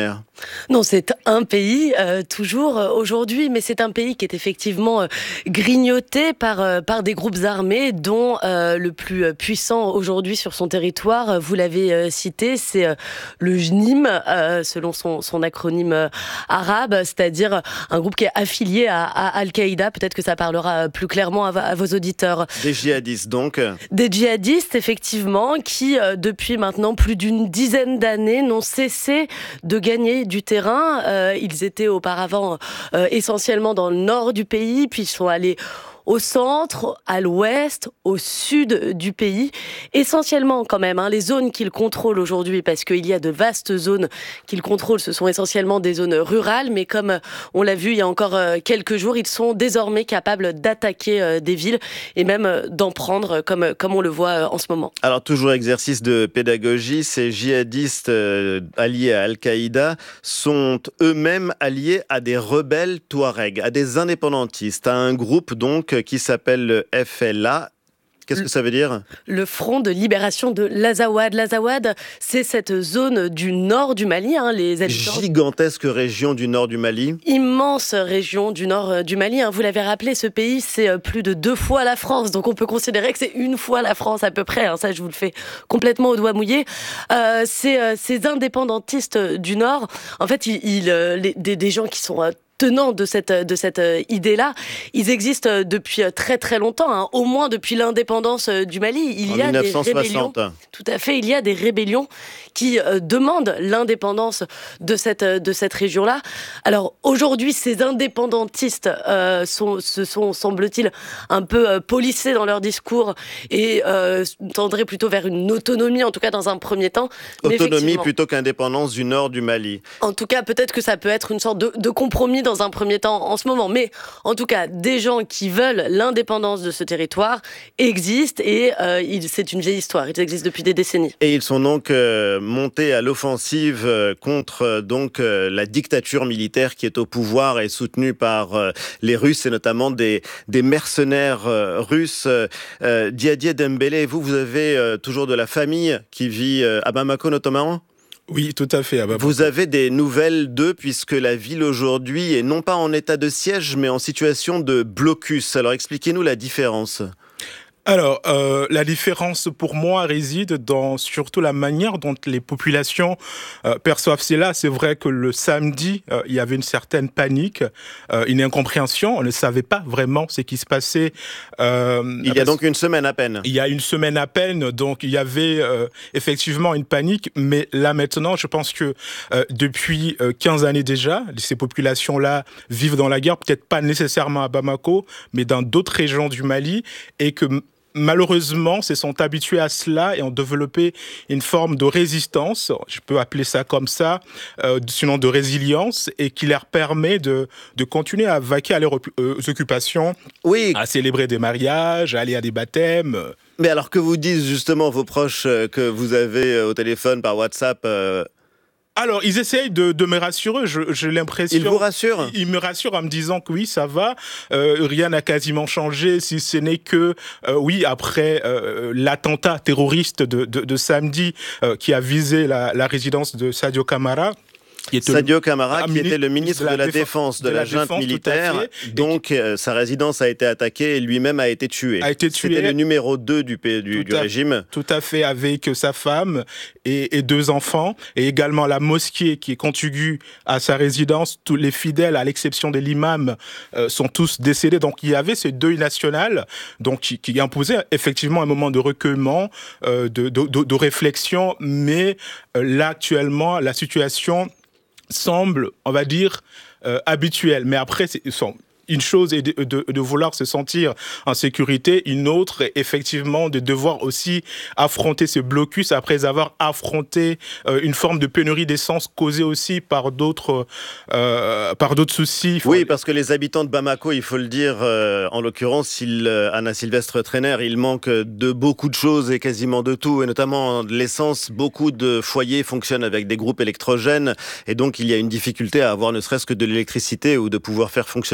Non, c'est un pays, euh, toujours euh, aujourd'hui, mais c'est un pays qui est effectivement euh, grignoté par, euh, par des groupes armés, dont euh, le plus euh, puissant aujourd'hui sur son territoire, euh, vous l'avez euh, cité, c'est euh, le J N I M, euh, selon son, son acronyme euh, arabe, c'est-à-dire un groupe qui est affilié à, à Al-Qaïda. Peut-être que ça parlera plus clairement à, à vos auditeurs. Des djihadistes, donc. Des djihadistes, effectivement, qui, euh, depuis maintenant plus d'une dizaine d'années, n'ont cessé de gagner du terrain. Euh, ils étaient auparavant euh, essentiellement dans le nord du pays, puis ils sont allés au centre, à l'ouest, au sud du pays. Essentiellement quand même, hein, les zones qu'ils contrôlent aujourd'hui, parce qu'il y a de vastes zones qu'ils contrôlent, ce sont essentiellement des zones rurales, mais comme on l'a vu il y a encore quelques jours, ils sont désormais capables d'attaquer des villes et même d'en prendre, comme, comme on le voit en ce moment. Alors toujours exercice de pédagogie, ces djihadistes euh, alliés à Al-Qaïda sont eux-mêmes alliés à des rebelles touaregs, à des indépendantistes, à un groupe donc qui s'appelle le F L A. Qu'est-ce que ça veut dire ? Le Front de libération de l'Azawad. L'Azawad, c'est cette zone du nord du Mali. Hein, les habitants... Gigantesque région du nord du Mali. Immense région du nord du Mali. Hein. Vous l'avez rappelé, ce pays, c'est plus de deux fois la France. Donc on peut considérer que c'est une fois la France à peu près. Hein. Ça, je vous le fais complètement au doigt mouillé. Euh, c'est, euh, ces indépendantistes du nord, en fait, ils, ils, euh, les, des, des gens qui sont... Euh, tenants de cette, de cette idée-là, ils existent depuis très très longtemps, hein. Au moins depuis l'indépendance du Mali. Il en y a mille neuf cent soixante. Des rébellions. Tout à fait, il y a des rébellions qui euh, demandent l'indépendance de cette, de cette région-là. Alors aujourd'hui, ces indépendantistes euh, sont, se sont, semble-t-il, un peu euh, polissés dans leur discours et euh, tendraient plutôt vers une autonomie, en tout cas dans un premier temps. Autonomie plutôt qu'indépendance du nord du Mali. En tout cas, peut-être que ça peut être une sorte de, de compromis dans un premier temps en ce moment. Mais en tout cas, des gens qui veulent l'indépendance de ce territoire existent et euh, il, c'est une vieille histoire. Ils existent depuis des décennies. Et ils sont donc euh, montés à l'offensive euh, contre euh, donc euh, la dictature militaire qui est au pouvoir et soutenue par euh, les Russes et notamment des, des mercenaires euh, russes. Euh, Diadier Dembélé, vous, vous avez euh, toujours de la famille qui vit euh, à Bamako notamment ? Oui, tout à fait. Ah bah, Vous avez des nouvelles d'eux, puisque la ville aujourd'hui est non pas en état de siège, mais en situation de blocus. Alors expliquez-nous la différence. Alors, euh, la différence pour moi réside dans surtout la manière dont les populations euh, perçoivent cela. C'est vrai que le samedi, euh, il y avait une certaine panique, euh, une incompréhension. On ne savait pas vraiment ce qui se passait. Euh, il y a donc une semaine à peine. Il y a une semaine à peine, donc il y avait euh, effectivement une panique. Mais là maintenant, je pense que euh, depuis euh, quinze années déjà, ces populations-là vivent dans la guerre, peut-être pas nécessairement à Bamako, mais dans d'autres régions du Mali, et que malheureusement, se sont habitués à cela et ont développé une forme de résistance, je peux appeler ça comme ça, euh, sinon de résilience, et qui leur permet de, de continuer à vaquer à leurs euh, occupations, oui. à célébrer des mariages, à aller à des baptêmes. Mais alors que vous disent justement vos proches euh, que vous avez euh, au téléphone, par WhatsApp euh... Alors, ils essayent de, de me rassurer, je, j'ai l'impression... Ils vous rassurent ? Ils me rassurent en me disant que oui, ça va, euh, rien n'a quasiment changé, si ce n'est que, euh, oui, après euh, l'attentat terroriste de, de, de samedi euh, qui a visé la, la résidence de Sadio Camara, Sadio Camara, qui était le ministre de la, de la Défense de, de la, la junte défense, militaire, donc euh, sa résidence a été attaquée et lui-même a été tué. A été tué. C'était le numéro deux du, du, du à, régime. Tout à fait, avec sa femme et, et deux enfants, et également la mosquée qui est contiguë à sa résidence. Tous les fidèles, à l'exception de l'imam, euh, sont tous décédés. Donc il y avait ce deuil national, donc qui, qui imposait effectivement un moment de recueillement, euh, de, de, de, de réflexion, mais euh, là actuellement la situation semble, on va dire, euh, habituel. Mais après, c'est, une chose est de, de, de vouloir se sentir en sécurité, une autre est effectivement de devoir aussi affronter ce blocus après avoir affronté euh, une forme de pénurie d'essence causée aussi par d'autres, euh, par d'autres soucis. Oui, aller... parce que les habitants de Bamako, il faut le dire, euh, en l'occurrence, il, euh, Anna Sylvestre Trainer, il manque de beaucoup de choses et quasiment de tout, et notamment de l'essence. Beaucoup de foyers fonctionnent avec des groupes électrogènes, et donc il y a une difficulté à avoir ne serait-ce que de l'électricité ou de pouvoir faire fonctionner les pompes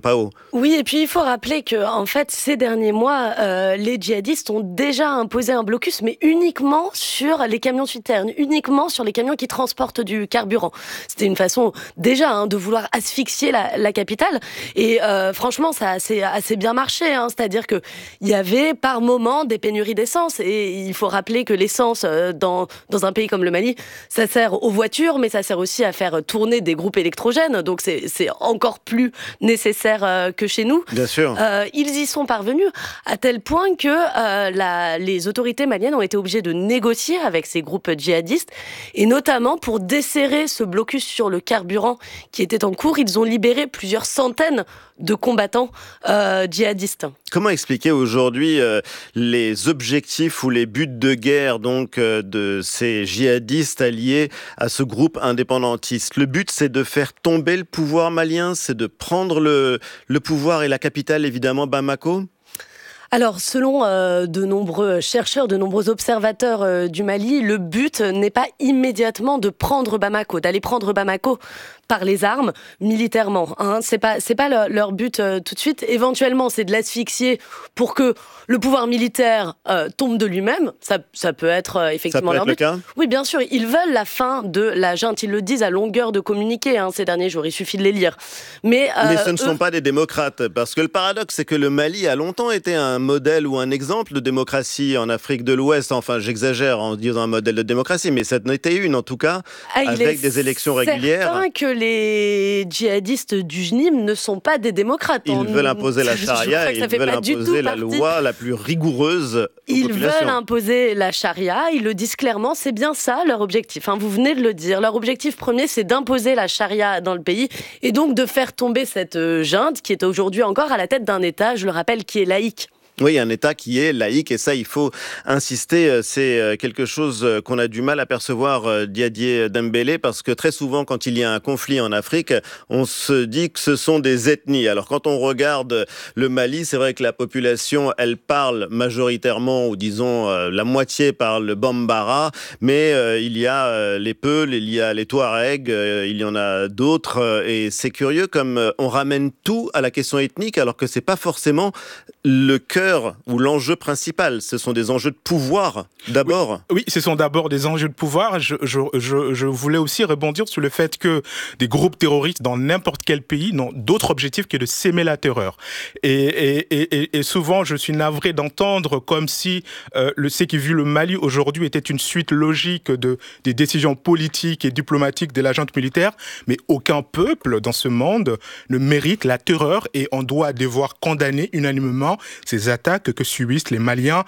pas haut. Oui, et puis il faut rappeler que en fait, ces derniers mois, euh, les djihadistes ont déjà imposé un blocus, mais uniquement sur les camions citernes, uniquement sur les camions qui transportent du carburant. C'était une façon déjà hein, de vouloir asphyxier la, la capitale. Et euh, franchement, ça a assez, assez bien marché. Hein, c'est-à-dire qu'il y avait par moment des pénuries d'essence. Et il faut rappeler que l'essence, euh, dans, dans un pays comme le Mali, ça sert aux voitures, mais ça sert aussi à faire tourner des groupes électrogènes. Donc c'est, c'est encore plus nécessaire euh, que chez nous. Bien sûr. Euh, ils y sont parvenus à tel point que euh, la, les autorités maliennes ont été obligées de négocier avec ces groupes djihadistes, et notamment pour desserrer ce blocus sur le carburant qui était en cours, ils ont libéré plusieurs centaines de combattants euh, djihadistes. Comment expliquer aujourd'hui euh, les objectifs ou les buts de guerre donc euh, de ces djihadistes alliés à ce groupe indépendantiste? Le but, c'est de faire tomber le pouvoir malien, c'est de prendre le, le pouvoir et la capitale, évidemment, Bamako? Alors, selon euh, de nombreux chercheurs, de nombreux observateurs euh, du Mali, le but n'est pas immédiatement de prendre Bamako, d'aller prendre Bamako par les armes, militairement. Hein. C'est pas, c'est pas leur, leur but euh, tout de suite. Éventuellement, c'est de l'asphyxier pour que le pouvoir militaire euh, tombe de lui-même. Ça, ça peut être euh, effectivement ça peut leur être but. Le cas. Oui, bien sûr. Ils veulent la fin de la junte. Ils le disent à longueur de communiqué hein, ces derniers jours. Il suffit de les lire. Mais, euh, Mais ce ne eux... sont pas des démocrates. Parce que le paradoxe, c'est que le Mali a longtemps été un modèle ou un exemple de démocratie en Afrique de l'Ouest. Enfin, j'exagère en disant un modèle de démocratie, mais ça n'était une en tout cas, ah, avec des élections régulières. C'est certain que les djihadistes du J N I M ne sont pas des démocrates. Ils On... veulent imposer la charia, ils veulent imposer la loi la plus rigoureuse aux Ils populations. veulent imposer la charia, ils le disent clairement, c'est bien ça leur objectif. Hein, vous venez de le dire, leur objectif premier, c'est d'imposer la charia dans le pays et donc de faire tomber cette junte qui est aujourd'hui encore à la tête d'un État, je le rappelle, qui est laïque. Oui, un État qui est laïque, et ça, il faut insister, c'est quelque chose qu'on a du mal à percevoir Diadier Dembélé, parce que très souvent, quand il y a un conflit en Afrique, on se dit que ce sont des ethnies. Alors, quand on regarde le Mali, c'est vrai que la population, elle parle majoritairement, ou disons, la moitié parle le Bambara, mais euh, il y a les Peuls, il y a les Touaregs, euh, il y en a d'autres, et c'est curieux comme on ramène tout à la question ethnique, alors que c'est pas forcément le cœur ou l'enjeu principal. Ce sont des enjeux de pouvoir, d'abord. Oui, oui, ce sont d'abord des enjeux de pouvoir. Je, je, je, je voulais aussi rebondir sur le fait que des groupes terroristes dans n'importe quel pays n'ont d'autre objectif que de s'aimer la terreur. Et, et, et, et souvent, je suis navré d'entendre comme si euh, le ce qui vit le Mali aujourd'hui était une suite logique de, des décisions politiques et diplomatiques de la junte militaire, mais aucun peuple dans ce monde ne mérite la terreur et on doit devoir condamner unanimement ces attaques que subissent les Maliens,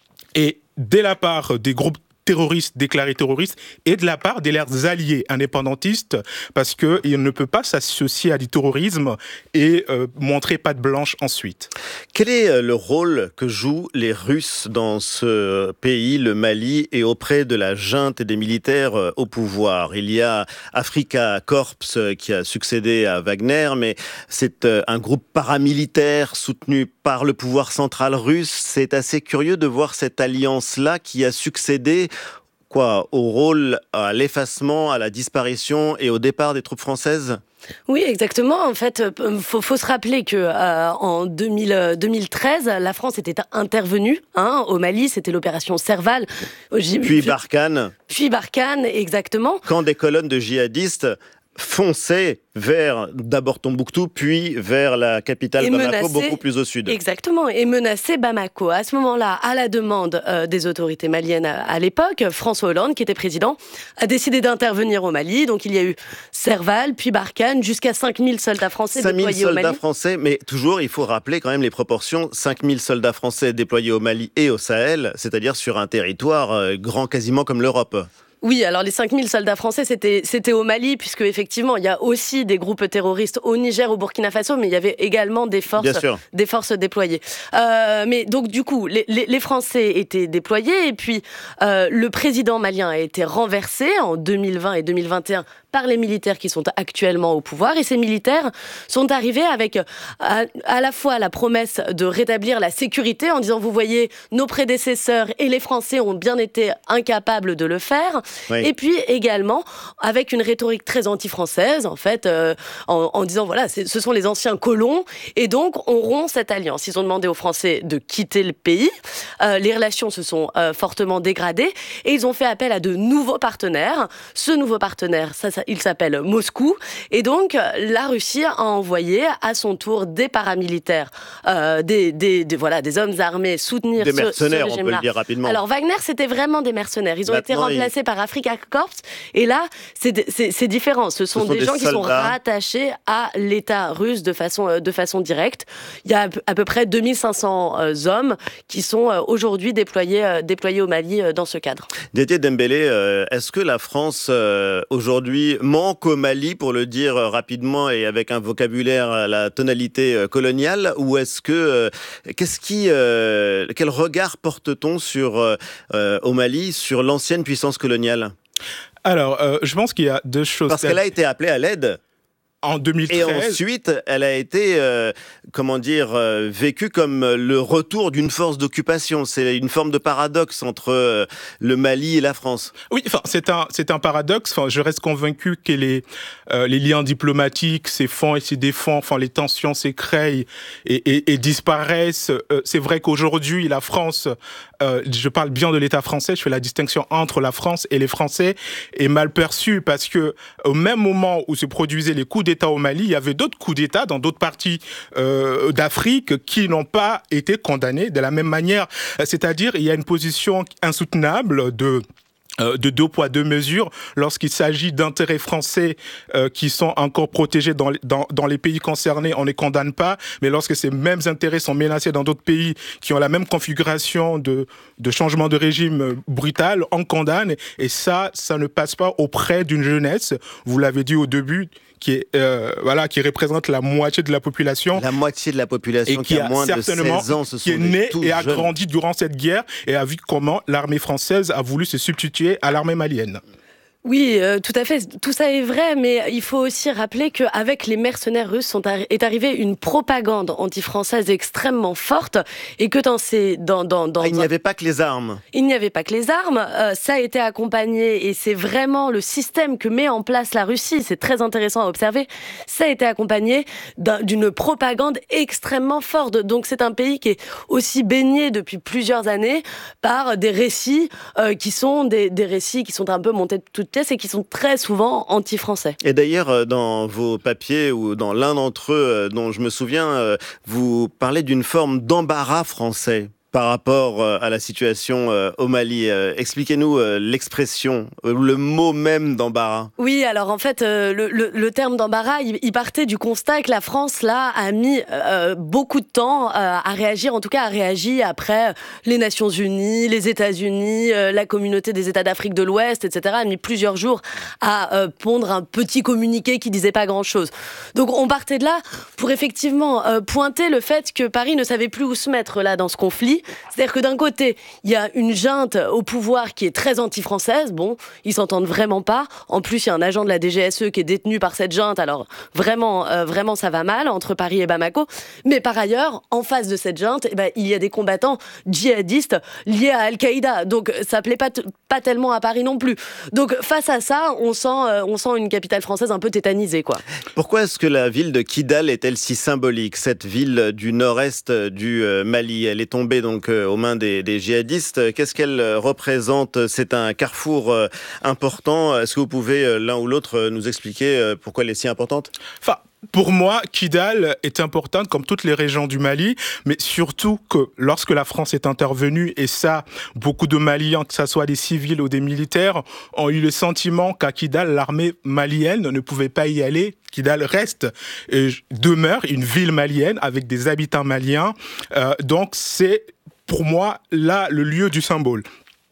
et dès la part des groupes terroristes déclarés terroristes et de la part de leurs alliés indépendantistes, parce qu'il ne peut pas s'associer à du terrorisme et euh, montrer patte blanche ensuite. Quel est le rôle que jouent les Russes dans ce pays, le Mali, et auprès de la junte et des militaires au pouvoir? Il y a Africa Corps qui a succédé à Wagner, mais c'est un groupe paramilitaire soutenu par le pouvoir central russe. C'est assez curieux de voir cette alliance-là qui a succédé quoi, au rôle, à l'effacement, à la disparition et au départ des troupes françaises? Oui, exactement. En fait, il faut, faut se rappeler que euh, en deux mille, deux mille treize, la France était intervenue hein, au Mali. C'était l'opération Serval. Puis Barkhane. Puis Barkhane, exactement. Quand des colonnes de djihadistes fonçaient vers d'abord Tombouctou, puis vers la capitale et Bamako, menacer, beaucoup plus au sud. Exactement, et menacer Bamako. À ce moment-là, à la demande euh, des autorités maliennes à, à l'époque, François Hollande, qui était président, a décidé d'intervenir au Mali. Donc il y a eu Serval, puis Barkhane, jusqu'à cinq mille soldats français déployés au Mali. cinq mille soldats français, mais toujours, il faut rappeler quand même les proportions. cinq mille soldats français déployés au Mali et au Sahel, c'est-à-dire sur un territoire euh, grand quasiment comme l'Europe. Oui, alors les cinq mille soldats français, c'était, c'était au Mali, puisque effectivement, il y a aussi des groupes terroristes au Niger, au Burkina Faso, mais il y avait également des forces, des forces déployées. Euh, mais donc, du coup, les, les, les Français étaient déployés, et puis euh, le président malien a été renversé en deux mille vingt et deux mille vingt et un par les militaires qui sont actuellement au pouvoir. Et ces militaires sont arrivés avec à, à la fois la promesse de rétablir la sécurité en disant, vous voyez, nos prédécesseurs et les Français ont bien été incapables de le faire. Oui. Et puis également avec une rhétorique très anti-française, en fait, euh, en, en disant, voilà, c'est, ce sont les anciens colons, et donc on rompt cette alliance. Ils ont demandé aux Français de quitter le pays. Euh, les relations se sont euh, fortement dégradées, et ils ont fait appel à de nouveaux partenaires. Ce nouveau partenaire, ça, ça, il s'appelle Moscou, et donc la Russie a envoyé à son tour des paramilitaires, euh, des, des, des, voilà, des hommes armés soutenir des ce, mercenaires, ce régime-là. On peut le dire rapidement. Alors Wagner, c'était vraiment des mercenaires. Ils ont Maintenant, été remplacés il... par Afrika Korps, et là, c'est, c'est, c'est différent. Ce sont, ce sont des, des gens soldats. qui sont rattachés à l'État russe de façon, de façon directe. Il y a à peu près deux mille cinq cents euh, hommes qui sont euh, aujourd'hui déployés, euh, déployés au Mali euh, dans ce cadre. Détié Dembélé, euh, est-ce que la France euh, aujourd'hui manque au Mali, pour le dire euh, rapidement et avec un vocabulaire à la tonalité euh, coloniale, ou est-ce que euh, qu'est-ce qui, euh, quel regard porte-t-on sur euh, euh, au Mali sur l'ancienne puissance coloniale? Alors, euh, je pense qu'il y a deux choses. Parce qu'elle a été appelée à l'aide. En deux mille treize. Et ensuite, elle a été, euh, comment dire, euh, vécue comme le retour d'une force d'occupation. C'est une forme de paradoxe entre euh, le Mali et la France. Oui, enfin, c'est un, c'est un paradoxe. Enfin, je reste convaincu que les, euh, les liens diplomatiques, ces fonds et ces défends, enfin, les tensions s'écrèent et, et, et disparaissent. Euh, c'est vrai qu'aujourd'hui, la France, euh, je parle bien de l'État français, je fais la distinction entre la France et les Français, est mal perçue parce que au même moment où se produisaient les coups d'État au Mali, il y avait d'autres coups d'État dans d'autres parties euh, d'Afrique qui n'ont pas été condamnés de la même manière. C'est-à-dire, il y a une position insoutenable de de deux poids, deux mesures, lorsqu'il s'agit d'intérêts français euh, qui sont encore protégés dans, dans, dans les pays concernés, on ne les condamne pas, mais lorsque ces mêmes intérêts sont menacés dans d'autres pays qui ont la même configuration de, de changement de régime brutal, on condamne, et ça, ça ne passe pas auprès d'une jeunesse, vous l'avez dit au début, qui est euh, voilà, qui représente la moitié de la population. La moitié de la population et qui, qui a moins de seize ans, ce sont qui est née et a jeunes. grandi durant cette guerre et a vu comment l'armée française a voulu se substituer à l'armée malienne. Oui, euh, tout à fait. Tout ça est vrai, mais il faut aussi rappeler qu'avec les mercenaires russes sont arri- est arrivée une propagande anti-française extrêmement forte, et que dans ces, dans, dans, dans ah, il n'y avait pas que les armes. Il n'y avait pas que les armes. Euh, ça a été accompagné, et c'est vraiment le système que met en place la Russie. C'est très intéressant à observer. Ça a été accompagné d'un, d'une propagande extrêmement forte. Donc c'est un pays qui est aussi baigné depuis plusieurs années par des récits euh, qui sont des, des récits qui sont un peu montés de toutes pièces et qui sont très souvent anti-français. Et d'ailleurs, dans vos papiers, ou dans l'un d'entre eux dont je me souviens, vous parlez d'une forme d'embarras français par rapport à la situation au Mali. Expliquez-nous l'expression, le mot même d'embarras. Oui, alors en fait, le, le, le terme d'embarras, il, il partait du constat que la France, là, a mis euh, beaucoup de temps euh, à réagir, en tout cas a réagi après les Nations Unies, les États-Unis, euh, la communauté des États d'Afrique de l'Ouest, et cetera, a mis plusieurs jours à euh, pondre un petit communiqué qui disait pas grand-chose. Donc on partait de là pour effectivement euh, pointer le fait que Paris ne savait plus où se mettre là dans ce conflit. C'est-à-dire que d'un côté, il y a une junte au pouvoir qui est très anti-française. Bon, ils s'entendent vraiment pas. En plus, il y a un agent de la D G S E qui est détenu par cette junte. Alors, vraiment, euh, vraiment, ça va mal entre Paris et Bamako. Mais par ailleurs, en face de cette junte, eh ben, il y a des combattants djihadistes liés à Al-Qaïda. Donc, ça plaît pas, t- pas tellement à Paris non plus. Donc, face à ça, on sent, euh, on sent une capitale française un peu tétanisée, quoi. Pourquoi est-ce que la ville de Kidal est-elle si symbolique, cette ville du nord-est du Mali? Elle est tombée donc aux mains des, des djihadistes. Qu'est-ce qu'elle représente? C'est un carrefour important. Est-ce que vous pouvez l'un ou l'autre nous expliquer pourquoi elle est si importante? Enfin, pour moi, Kidal est importante comme toutes les régions du Mali, mais surtout que lorsque la France est intervenue, et ça, beaucoup de Maliens, que ce soit des civils ou des militaires, ont eu le sentiment qu'à Kidal, l'armée malienne ne pouvait pas y aller. Kidal reste et demeure une ville malienne avec des habitants maliens. Euh, donc c'est pour moi là le lieu du symbole.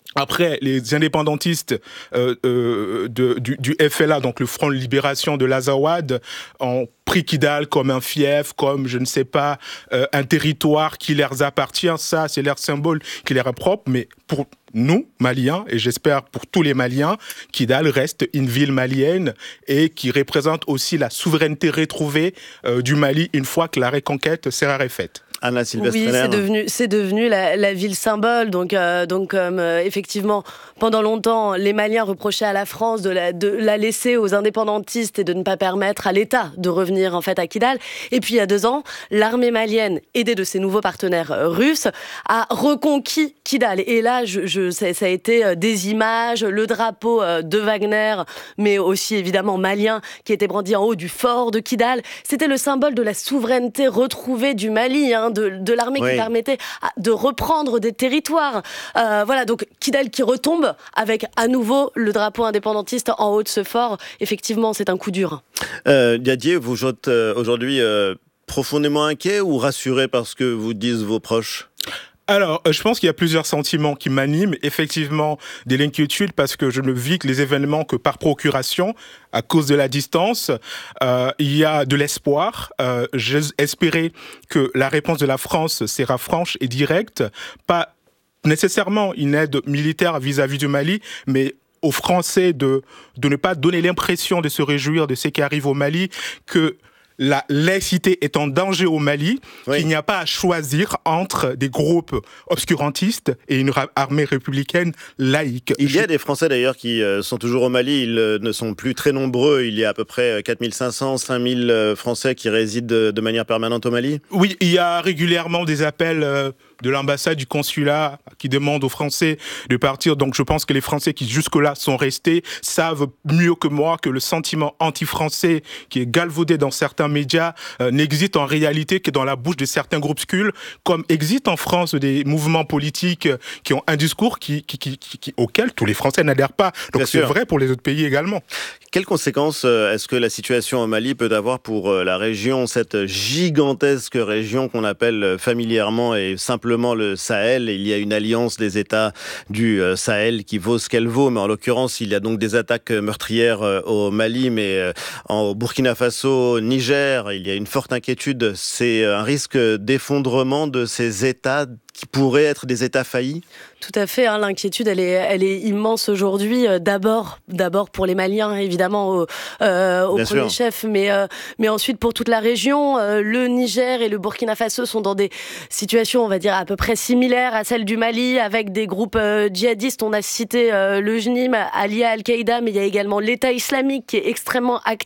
Après, les indépendantistes euh, euh, de, du, du F L A, donc le Front de Libération de l'Azawad, ont pris Kidal comme un fief, comme, je ne sais pas, euh, un territoire qui leur appartient. Ça, c'est leur symbole qui leur est propre. Mais pour nous, Maliens, et j'espère pour tous les Maliens, Kidal reste une ville malienne et qui représente aussi la souveraineté retrouvée euh, du Mali une fois que la reconquête sera refaite. Anna Sylvestre. Oui, c'est devenu, c'est devenu la, la ville symbole. Donc, euh, donc comme euh, effectivement, pendant longtemps, les Maliens reprochaient à la France de la, de la laisser aux indépendantistes et de ne pas permettre à l'État de revenir en fait à Kidal. Et puis il y a deux ans, l'armée malienne, aidée de ses nouveaux partenaires euh, russes, a reconquis Kidal. Et là, je, je, ça, ça a été euh, des images, le drapeau euh, de Wagner, mais aussi évidemment malien, qui était brandi en haut du fort de Kidal. C'était le symbole de la souveraineté retrouvée du Mali, hein, De, de l'armée oui. qui permettait de reprendre des territoires. Euh, voilà, donc Kidal qui retombe avec à nouveau le drapeau indépendantiste en haut de ce fort. Effectivement, c'est un coup dur. Euh, Didier, vous êtes euh, aujourd'hui euh, profondément inquiet ou rassuré par ce que vous disent vos proches ? Alors, je pense qu'il y a plusieurs sentiments qui m'animent. Effectivement, de l'inquiétude parce que je ne vis que les événements que par procuration, à cause de la distance. Euh, il y a de l'espoir. Euh, j'espérais que la réponse de la France sera franche et directe. Pas nécessairement une aide militaire vis-à-vis du Mali, mais aux Français de, de ne pas donner l'impression de se réjouir de ce qui arrive au Mali, que la laïcité est en danger au Mali, oui. qu'il n'y a pas à choisir entre des groupes obscurantistes et une ra- armée républicaine laïque. Il y a des Français d'ailleurs qui euh, sont toujours au Mali, ils euh, ne sont plus très nombreux, il y a à peu près quatre mille cinq cents, cinq mille euh, Français qui résident de, de manière permanente au Mali. Oui, il y a régulièrement des appels euh, de l'ambassade, du consulat qui demandent aux Français de partir, donc je pense que les Français qui jusque-là sont restés savent mieux que moi que le sentiment anti-français qui est galvaudé dans certains médias euh, n'existe en réalité que dans la bouche de certains groupuscules, comme existe en France des mouvements politiques euh, qui ont un discours qui, qui, qui, qui, qui, auquel tous les Français n'adhèrent pas. Donc Bien c'est sûr. Vrai pour les autres pays également. Quelles conséquences euh, est-ce que la situation au Mali peut avoir pour euh, la région, cette gigantesque région qu'on appelle familièrement et simplement le Sahel? Il y a une alliance des États du euh, Sahel qui vaut ce qu'elle vaut, mais en l'occurrence, il y a donc des attaques meurtrières euh, au Mali, mais euh, en Burkina Faso, Niger, il y a une forte inquiétude. C'est un risque d'effondrement de ces États qui pourraient être des États faillis? Tout à fait, hein, l'inquiétude, elle est, elle est immense aujourd'hui. Euh, d'abord, d'abord pour les Maliens, évidemment, au, euh, au premier sûr. chef, mais, euh, mais ensuite pour toute la région. Euh, le Niger et le Burkina Faso sont dans des situations, on va dire, à peu près similaires à celles du Mali, avec des groupes euh, djihadistes. On a cité euh, le J N I M allié à Al-Qaïda, mais il y a également l'État islamique qui est extrêmement actif